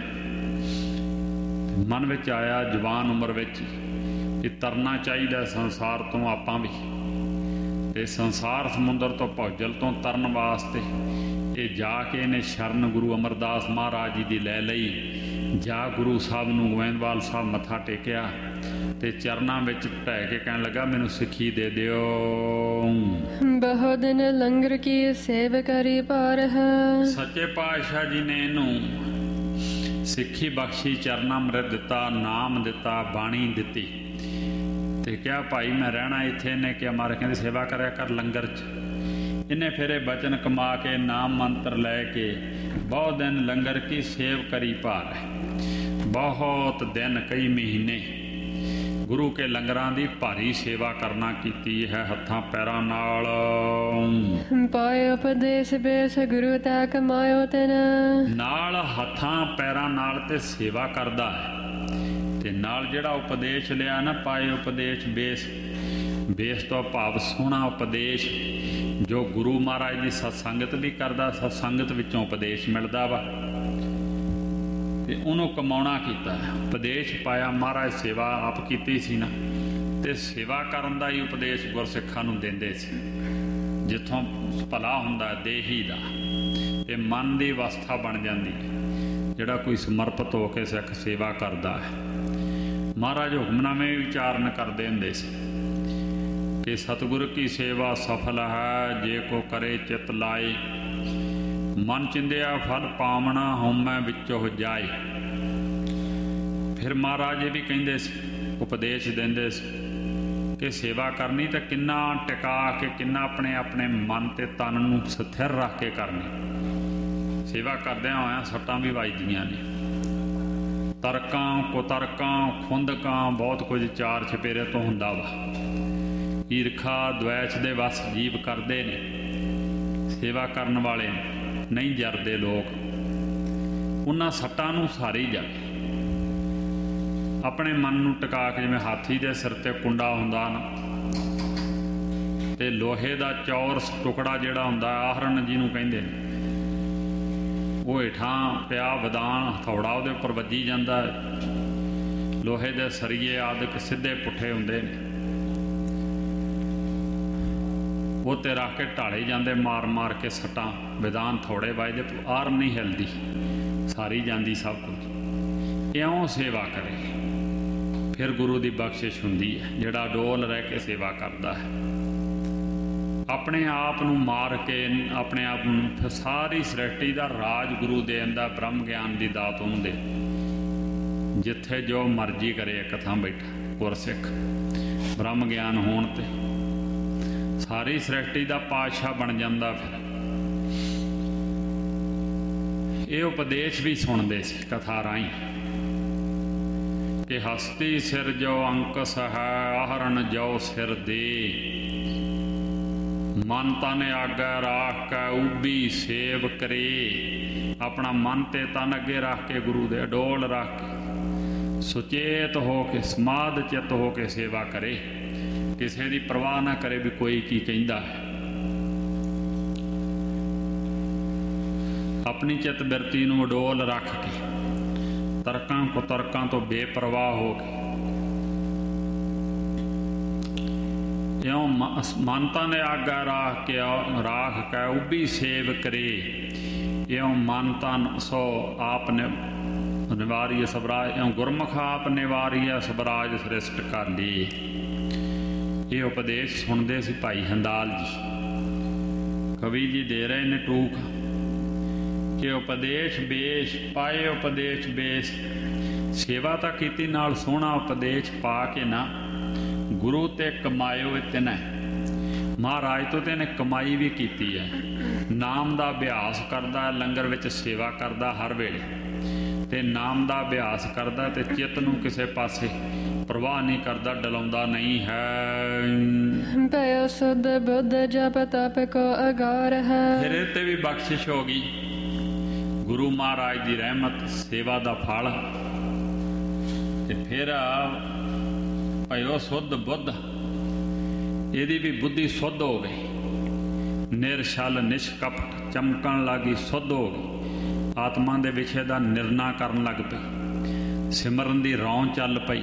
Speaker 1: ਮਨ ਵਿੱਚ ਆਇਆ ਜਵਾਨ ਉਮਰ ਵਿੱਚ ਇਹ ਤਰਨਾ ਚਾਹੀਦਾ ਸੰਸਾਰ ਤੋਂ ਆਪਾਂ ਵੀ। ਤੇ ਸੰਸਾਰ ਸਮੁੰਦਰ ਤੋਂ ਭੌਜਲ ਤੋਂ ਤਰਨ ਵਾਸਤੇ ਇਹ ਜਾ ਕੇ ਇਹਨੇ ਸ਼ਰਨ ਗੁਰੂ ਅਮਰਦਾਸ ਮਹਾਰਾਜ ਜੀ ਦੀ ਲੈ ਲਈ। ਜਾ ਗੁਰੂ ਸਾਹਿਬ ਨੂੰ ਗੋਇੰਦਵਾਲ ਸਾਹਿਬ ਮੱਥਾ ਟੇਕਿਆ ਤੇ ਚਰਨਾਂ ਵਿੱਚ ਢਹਿ ਕੇ ਕਹਿਣ ਲੱਗਾ ਮੈਨੂੰ ਸਿੱਖੀ ਦੇ ਦਿਓ।
Speaker 2: ਬਹੁ ਦਿਨ ਲੰਗਰ ਕੀ ਸੇਵ ਕਰੀ ਭਾਰ ਹੈ।
Speaker 1: ਸੱਚੇ ਪਾਤਸ਼ਾਹ ਜੀ ਨੇ ਇਹਨੂੰ ਸਿੱਖੀ ਬਖਸ਼ੀ, ਚਰਨਾ ਅੰਮ੍ਰਿਤ ਦਿੱਤਾ, ਨਾਮ ਦਿੱਤਾ, ਬਾਣੀ ਦਿੱਤੀ ਤੇ ਕਿਹਾ ਭਾਈ ਮੈਂ ਰਹਿਣਾ ਇੱਥੇ। ਇਹਨੇ ਕਿਹਾ ਮਾਰੇ ਕਹਿੰਦੇ ਸੇਵਾ ਕਰਿਆ ਕਰ ਲੰਗਰ 'ਚ। ਇਹਨੇ ਫਿਰ ਇਹ ਬਚਨ ਕਮਾ ਕੇ ਨਾਮ ਮੰਤਰ ਲੈ ਕੇ ਬਹੁਤ ਦਿਨ ਲੰਗਰ ਕੀ ਸੇਵ ਕਰੀ ਭਾਰ ਹੈ। ਬਹੁਤ ਦਿਨ ਕਈ ਮਹੀਨੇ ਗੁਰੂ ਕੇ ਲੰਗਰਾਂ ਦੀ ਭਾਰੀ ਸੇਵਾ ਕਰਨਾ ਕੀਤੀ ਹੈ ਹੱਥਾਂ ਪੈਰਾਂ ਨਾਲ।
Speaker 2: ਪਾਇ ਉਪਦੇਸ਼ ਬੇਸ ਗੁਰੂ ਤੈ ਕਮਾਇਓ ਤਿਨ।
Speaker 1: ਨਾਲ ਹੱਥਾਂ ਪੈਰਾਂ ਨਾਲ ਤੇ ਸੇਵਾ ਕਰਦਾ ਹੈ ਤੇ ਨਾਲ ਜਿਹੜਾ ਉਪਦੇਸ਼ ਲਿਆ ਨਾ ਪਾਏ ਉਪਦੇਸ਼ ਬੇਸ। ਬੇਸ ਤੋਂ ਭਾਵ ਸੋਹਣਾ ਉਪਦੇਸ਼ ਜੋ ਗੁਰੂ ਮਹਾਰਾਜ ਦੀ ਸਤਸੰਗਤ ਵੀ ਕਰਦਾ, ਸਤਸੰਗਤ ਵਿੱਚੋਂ ਉਪਦੇਸ਼ ਮਿਲਦਾ ਵਾ ਤੇ ਉਹਨੂੰ ਕਮਾਉਣਾ ਕੀਤਾ। ਉਪਦੇਸ਼ ਪਾਇਆ ਮਹਾਰਾਜ, ਸੇਵਾ ਆਪ ਕੀਤੀ ਸੀ ਨਾ ਤੇ ਸੇਵਾ ਕਰਨ ਦਾ ਹੀ ਉਪਦੇਸ਼ ਗੁਰਸਿੱਖਾਂ ਨੂੰ ਦਿੰਦੇ ਸੀ। ਜਿੱਥੋਂ ਭਲਾ ਹੁੰਦਾ ਦੇਹੀ ਦਾ ਇਹ ਮਨ ਦੀ ਅਵਸਥਾ ਬਣ ਜਾਂਦੀ ਜਿਹੜਾ ਕੋਈ ਸਮਰਪਿਤ ਹੋ ਕੇ ਸਿੱਖ ਸੇਵਾ ਕਰਦਾ ਹੈ। ਮਹਾਰਾਜ ਹੁਕਮਨਾਮੇ ਵਿਚਾਰਨ ਕਰਦੇ ਹੁੰਦੇ ਸੀ ਕਿ ਸਤਿਗੁਰ ਕੀ ਸੇਵਾ ਸਫਲ ਹੈ ਜੇ ਕੋ ਕਰੇ ਚਿਤ ਲਾਏ। ਮਨ ਚਿੰਦਿਆ ਫਲ ਪਾਵਣਾ ਹਉਮੈ ਵਿੱਚੋ ਜਾਏ। ਫਿਰ ਮਹਾਰਾਜ ਇਹ ਵੀ ਕਹਿੰਦੇ ਸੀ, ਉਪਦੇਸ਼ ਦਿੰਦੇ ਸੀ ਕਿ ਸੇਵਾ ਕਰਨੀ ਤਾਂ ਕਿੰਨਾ ਟਿਕਾ ਕੇ, ਕਿੰਨਾ ਆਪਣੇ ਆਪਣੇ ਮਨ ਤੇ ਤਨ ਨੂੰ ਸਥਿਰ ਰੱਖ ਕੇ ਕਰਨੀ। ਸੇਵਾ ਕਰਦਿਆਂ ਹੋਇਆਂ ਸੱਟਾਂ ਵੀ ਵੱਜਦੀਆਂ ਨੇ, ਤਰਕਾਂ ਕੁਤਰਕਾਂ ਖੁੰਦਕਾਂ ਬਹੁਤ ਕੁਝ ਚਾਰ ਛਪੇਰੇ ਤੋਂ ਹੁੰਦਾ ਵਾ। ਈਰਖਾ ਦਵੈਸ਼ ਦੇ ਵਸ ਜੀਵ ਕਰਦੇ ਨੇ, ਸੇਵਾ ਕਰਨ ਵਾਲੇ ਨਹੀਂ ਜਰਦੇ ਲੋਕ। ਉਹਨਾਂ ਸੱਟਾਂ ਨੂੰ ਸਾਰੀ ਜਾਵੇ ਆਪਣੇ ਮਨ ਨੂੰ ਟਿਕਾ ਕੇ। ਜਿਵੇਂ ਹਾਥੀ ਦੇ ਸਿਰ ਤੇ ਕੁੰਡਾ ਹੁੰਦਾ ਨਾ ਤੇ ਲੋਹੇ ਦਾ ਚੌਰਸ ਟੁਕੜਾ ਜਿਹੜਾ ਹੁੰਦਾ ਆਹਰਨ ਜਿਹਨੂੰ ਕਹਿੰਦੇ ਨੇ, ਉਹ ਹੇਠਾਂ ਪਿਆ ਵਿਦਾਨ ਹਥੌੜਾ ਉਹਦੇ ਉੱਪਰ ਵੱਜੀ ਜਾਂਦਾ। ਲੋਹੇ ਦੇ ਸਰੀਏ ਆਦਿਕ ਸਿੱਧੇ ਪੁੱਠੇ ਹੁੰਦੇ ਨੇ, ਉਹ ਤੇ ਰੱਖ ਕੇ ਢਾਲੇ ਜਾਂਦੇ ਮਾਰ ਮਾਰ ਕੇ ਸੱਟਾਂ। ਵਿਦਾਨ ਥੋੜੇ ਵੱਜਦੇ, ਆਰਮ ਨਹੀਂ ਹਿਲਦੀ, ਸਾਰੀ ਜਾਂਦੀ ਸਭ ਕੁਝ। ਇਉਂ ਸੇਵਾ ਕਰੇ ਫਿਰ ਗੁਰੂ ਦੀ ਬਖਸ਼ਿਸ਼ ਹੁੰਦੀ ਹੈ। ਜਿਹੜਾ ਡੋਲ ਰਹਿ ਕੇ ਸੇਵਾ ਕਰਦਾ ਹੈ, ਆਪਣੇ ਆਪ ਨੂੰ ਮਾਰ ਕੇ, ਆਪਣੇ ਆਪ ਨੂੰ, ਸਾਰੀ ਸ੍ਰਿਸ਼ਟੀ ਦਾ ਰਾਜ ਗੁਰੂ ਦੇ ਦਿੰਦਾ। ਬ੍ਰਹਮ ਗਿਆਨ ਦੀ ਦਾਤ ਉਹਨੂੰ ਦੇ। ਜਿੱਥੇ ਜੋ ਮਰਜ਼ੀ ਕਰੇ ਇੱਕ ਥਾਂ ਬੈਠਾ ਗੁਰਸਿੱਖ, ਬ੍ਰਹਮ ਗਿਆਨ ਹੋਣ ਤੇ ਸਾਰੀ ਸ੍ਰਿਸ਼ਟੀ ਦਾ ਪਾਤਸ਼ਾਹ ਬਣ ਜਾਂਦਾ। ਫਿਰ ਇਹ ਉਪਦੇਸ਼ ਵੀ ਸੁਣਦੇ ਸੀ ਕਥਾ ਰਾਹੀਂ ਕਿ ਹਸਤੀ ਸਿਰ ਜੋ ਅੰਕਸ ਹੈ ਆਹਰਨ ਜੋ ਸਿਰ ਦੇ। ਮਨ ਤਨ ਆਗੈ ਰਾਖ ਕੈ ਉਬੀ ਸੇਵ ਕਰੇ। ਆਪਣਾ ਮਨ ਤੇ ਤਨ ਅੱਗੇ ਰੱਖ ਕੇ ਗੁਰੂ ਦੇ ਅਡੋਲ ਰੱਖ ਕੇ ਸੁਚੇਤ ਹੋ ਕੇ ਸਮਾਧ ਚਿੱਤ ਹੋ ਕੇ ਸੇਵਾ ਕਰੇ। ਕਿਸੇ ਦੀ ਪਰਵਾਹ ਨਾ ਕਰੇ ਵੀ ਕੋਈ ਕੀ ਕਹਿੰਦਾ ਹੈ। ਆਪਣੀ ਚਿੱਤ ਬਿਰਤੀ ਨੂੰ ਅਡੋਲ ਰੱਖ ਕੇ, ਤਰਕਾਂ ਕੁਤਰਕਾਂ ਤੋਂ ਬੇਪਰਵਾਹ ਹੋ ਕੇ, ਇਉਂ ਮਾਨਤਾ ਨੇ ਆਗਾ ਰਾਖ ਕੈ ਉਭੀ ਸੇਵ ਕਰੇ, ਇਉਂ ਮਾਨਤਾ ਸੋ ਆਪ ਨੇ ਨਿਵਾਰੀਏ ਸਬਰਾਜ, ਇਉਂ ਗੁਰਮੁਖ ਆਪ ਨਿਵਾਰੀਏ ਸਬਰਾਜ ਸ੍ਰਿਸ਼ਟ ਕਰ ਲਈ। ਇਹ ਉਪਦੇਸ਼ ਸੁਣਦੇ ਸੀ ਭਾਈ ਹੰਦਾਲ ਜੀ। ਕਵੀ ਜੀ ਦੇ ਰਹੇ ਨੇ ਟੂਕ ਕਿ ਉਪਦੇਸ਼ ਬੇਸ਼ ਪਾਏ, ਉਪਦੇਸ਼ ਬੇਸ਼। ਸੇਵਾ ਤਾਂ ਕੀਤੀ, ਨਾਲ ਸੋਹਣਾ ਉਪਦੇਸ਼ ਪਾ ਕੇ ਨਾ ਗੁਰੂ ਤੇ ਕਮਾਇਓ ਇਤਨਾ। ਮਹਾਰਾਜ ਤੋਂ ਤੇ ਇਹਨੇ ਕਮਾਈ ਵੀ ਕੀਤੀ ਹੈ। ਨਾਮ ਦਾ ਅਭਿਆਸ ਕਰਦਾ, ਲੰਗਰ ਵਿੱਚ ਸੇਵਾ ਕਰਦਾ ਹਰ ਵੇਲੇ, ਤੇ ਨਾਮ ਦਾ ਅਭਿਆਸ ਕਰਦਾ ਤੇ ਚਿੱਤ ਨੂੰ ਕਿਸੇ ਪਾਸੇ ਪ੍ਰਵਾਹ ਨਹੀਂ ਕਰਦਾ, ਡਲਾਉਂਦਾ ਨਹੀਂ ਹੈ।
Speaker 2: ਭਇ ਸੁਧ ਬੁੱਧ ਜਪ ਤਪ ਕੋ ਅਗਾਰ ਹੈ।
Speaker 1: ਫਿਰ ਇਹ ਤੇ ਵੀ ਬਖਸ਼ਿਸ਼ ਹੋ ਗਈ, ਗੁਰੂ ਮਹਾਰਾਜ ਦੀ ਰਹਿਮਤ, ਸੇਵਾ ਦਾ ਫਲ। ਤੇ ਫਿਰ ਭਇਓ ਸੁਧ ਬੁੱਧ, ਇਹਦੀ ਵੀ ਬੁੱਧੀ ਸੁੱਧ ਹੋ ਗਈ, ਨਿਰਛਲ ਨਿਸ਼ਕਪਟ ਚਮਕਣ ਲੱਗੀ, ਸੁੱਧ ਹੋ ਗਈ। ਆਤਮਾ ਦੇ ਵਿਸ਼ੇ ਦਾ ਨਿਰਣਾ ਕਰਨ ਲੱਗ ਪਈ, ਸਿਮਰਨ ਦੀ ਰੌਂ ਚੱਲ ਪਈ।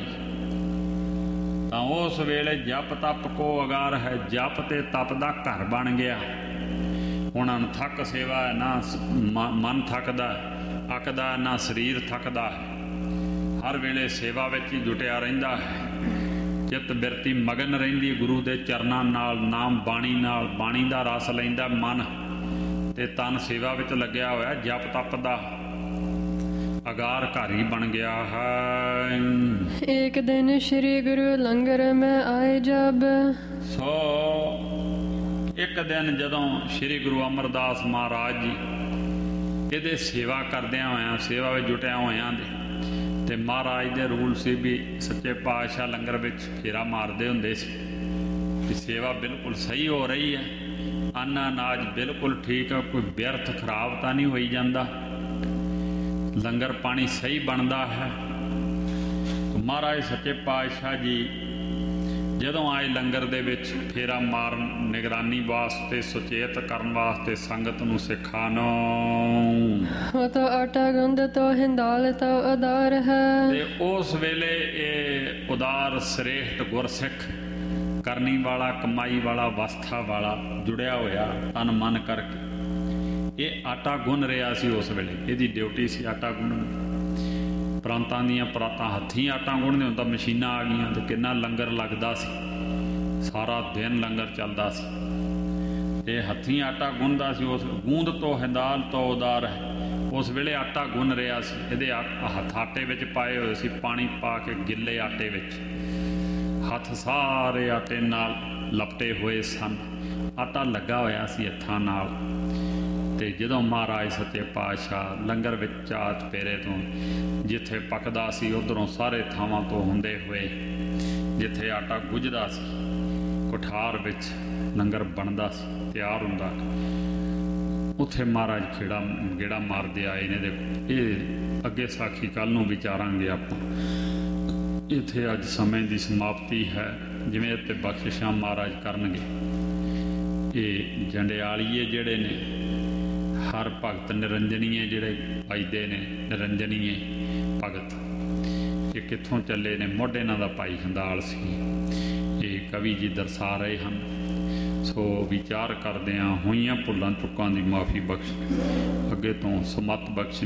Speaker 1: ਤਾਂ ਉਸ ਵੇਲੇ ਜਪ ਤਪ ਕੋ ਅਗਾਰ ਹੈ, ਜਪ ਤੇ ਤਪ ਦਾ ਘਰ ਬਣ ਗਿਆ। ਹੁਣ ਅਣਥੱਕ ਸੇਵਾ ਹੈ, ਨਾ ਮਨ ਥੱਕਦਾ ਅੱਕਦਾ, ਨਾ ਸਰੀਰ ਥੱਕਦਾ ਹੈ। ਹਰ ਵੇਲੇ ਸੇਵਾ ਵਿੱਚ ਹੀ ਜੁਟਿਆ ਰਹਿੰਦਾ ਹੈ। ਚਿੱਤ ਬਿਰਤੀ ਮਗਨ ਰਹਿੰਦੀ ਗੁਰੂ ਦੇ ਚਰਨਾਂ ਨਾਲ, ਨਾਮ ਬਾਣੀ ਨਾਲ। ਬਾਣੀ ਦਾ ਰਸ ਲੈਂਦਾ ਮਨ, ਤੇ ਤਨ ਸੇਵਾ ਵਿੱਚ ਲੱਗਿਆ ਹੋਇਆ। ਜਪ ਤਪ ਦਾ ਅਗਾਰ ਘਰ ਹੀ ਬਣ ਗਿਆ ਹੈ।
Speaker 2: ਇੱਕ ਦਿਨ ਸ਼੍ਰੀ ਗੁਰੂ ਲੰਗਰ ਮੈਂ ਆਏ ਜਬ।
Speaker 1: ਸੋ ਇੱਕ ਦਿਨ ਜਦੋਂ ਸ਼੍ਰੀ ਗੁਰੂ ਅਮਰਦਾਸ ਮਹਾਰਾਜ ਜੀ ਇਹਦੇ ਸੇਵਾ ਕਰਦਿਆਂ ਹੋਇਆਂ, ਸੇਵਾ ਵਿੱਚ ਜੁਟਿਆ ਹੋਇਆਂ ਦੇ, ਤੇ ਮਹਾਰਾਜ ਦੇ ਰੂਲ ਸੀ ਵੀ ਸੱਚੇ ਪਾਤਸ਼ਾਹ ਲੰਗਰ ਵਿੱਚ ਫੇਰਾ ਮਾਰਦੇ ਹੁੰਦੇ ਸੀ ਕਿ ਸੇਵਾ ਬਿਲਕੁਲ ਸਹੀ ਹੋ ਰਹੀ ਹੈ, ਅੰਨ ਅਨਾਜ ਬਿਲਕੁਲ ਠੀਕ ਹੈ, ਕੋਈ ਵਿਅਰਥ ਖਰਾਬ ਤਾਂ ਨਹੀਂ ਹੋਈ ਜਾਂਦਾ, ਲੰਗਰ ਪਾਣੀ ਸਹੀ ਬਣਦਾ ਹੈ। ਮਹਾਰਾਜ ਸੱਚੇ ਪਾਤਸ਼ਾਹ ਜੀ ਜਦੋਂ ਆਏ ਲੰਗਰ ਦੇ ਵਿੱਚ ਫੇਰਾ ਮਾਰਨ, ਨਿਗਰਾਨੀ ਵਾਸਤੇ, ਸੁਚੇਤ ਕਰਨ ਵਾਸਤੇ ਸੰਗਤ ਨੂੰ ਸਿਖਾਉਣ।
Speaker 2: ਉਹ ਤਾਂ ਆਟਾ ਗੁੰਦ ਤੋਂ ਹਿੰਦਾਲ ਤੋਂ ਉਦਾਰ ਹੈ।
Speaker 1: ਤੇ ਉਸ ਵੇਲੇ ਇਹ ਉਦਾਰ ਸ੍ਰੇਸ਼ਟ ਗੁਰਸਿੱਖ, ਕਰਨੀ ਵਾਲਾ, ਕਮਾਈ ਵਾਲਾ, ਅਵਸਥਾ ਵਾਲਾ ਜੁੜਿਆ ਹੋਇਆ ਤਨ ਮਨ ਕਰਕੇ, ਇਹ ਆਟਾ ਗੁੰਨ ਰਿਹਾ ਸੀ। ਉਸ ਵੇਲੇ ਇਹਦੀ ਡਿਊਟੀ ਸੀ ਆਟਾ ਗੁੰਨਣ। ਪ੍ਰਾਂਤਾਂ ਦੀਆਂ ਪ੍ਰਾਂਤਾਂ ਹੱਥੀਂ ਆਟਾ ਗੁੰਨਦੇ, ਹੁਣ ਤਾਂ ਮਸ਼ੀਨਾਂ ਆ ਗਈਆਂ। ਤੇ ਕਿੰਨਾ ਲੰਗਰ ਲੱਗਦਾ ਸੀ, ਸਾਰਾ ਦਿਨ ਲੰਗਰ ਚੱਲਦਾ ਸੀ। ਇਹ ਹੱਥੀਂ ਆਟਾ ਗੁੰਨਦਾ ਸੀ। ਉਸ ਗੂੰਦ ਤੋਂ ਹਿੰਦਾਲ ਤੋਂ ਉਦਾਰ ਹੈ। ਉਸ ਵੇਲੇ ਆਟਾ ਗੁੰਨ ਰਿਹਾ ਸੀ। ਇਹਦੇ ਹੱਥ ਆਟੇ ਵਿੱਚ ਪਾਏ ਹੋਏ ਸੀ, ਪਾਣੀ ਪਾ ਕੇ ਗਿੱਲੇ ਆਟੇ ਵਿੱਚ। ਹੱਥ ਸਾਰੇ ਆਟੇ ਨਾਲ ਲਪਟੇ ਹੋਏ ਸਨ, ਆਟਾ ਲੱਗਾ ਹੋਇਆ ਸੀ ਹੱਥਾਂ ਨਾਲ। ਤੇ ਜਦੋਂ ਮਹਾਰਾਜ ਸੱਚੇ ਪਾਤਸ਼ਾਹ ਲੰਗਰ ਵਿੱਚ ਚਾਤ ਪੇਰੇ ਤੋਂ ਜਿੱਥੇ ਪੱਕਦਾ ਸੀ, ਉੱਧਰੋਂ ਸਾਰੇ ਥਾਵਾਂ ਤੋਂ ਹੁੰਦੇ ਹੋਏ ਜਿੱਥੇ ਆਟਾ ਗੁੱਝਦਾ ਸੀ, ਕੁਠਾਰ ਵਿੱਚ ਲੰਗਰ ਬਣਦਾ ਸੀ, ਤਿਆਰ ਹੁੰਦਾ, ਉੱਥੇ ਮਹਾਰਾਜ ਗੇੜਾ ਮਾਰਦੇ ਆਏ ਨੇ। ਦੇਖੋ, ਇਹ ਅੱਗੇ ਸਾਖੀ ਕੱਲ੍ਹ ਨੂੰ ਵਿਚਾਰਾਂਗੇ ਆਪਾਂ। ਇੱਥੇ ਅੱਜ ਸਮੇਂ ਦੀ ਸਮਾਪਤੀ ਹੈ। ਜਿਵੇਂ ਇੱਥੇ ਬਖਸ਼ਿਸ਼ਾਂ ਮਹਾਰਾਜ ਕਰਨਗੇ। ਇਹ ਜੰਡਿਆਲੀਏ ਜਿਹੜੇ ਨੇ, ਹਰ ਭਗਤ ਨਿਰੰਜਨੀਏ ਜਿਹੜੇ ਪਾਈਦੇ ਨੇ, ਨਿਰੰਜਨੀਏ ਭਗਤ, ਇਹ ਕਿੱਥੋਂ ਚੱਲੇ ਨੇ? ਮੁੱਢ ਇਹਨਾਂ ਦਾ ਭਾਈ ਹੰਦਾਲ ਸੀ। ਇਹ ਕਵੀ ਜੀ ਦਰਸਾ ਰਹੇ ਹਨ। ਸੋ ਵਿਚਾਰ ਕਰਦਿਆਂ ਹੋਈਆਂ ਭੁੱਲਾਂ ਚੁੱਕਾਂ ਦੀ ਮਾਫੀ ਬਖਸ਼, ਅੱਗੇ ਤੋਂ ਸਮੱਤ ਬਖਸ਼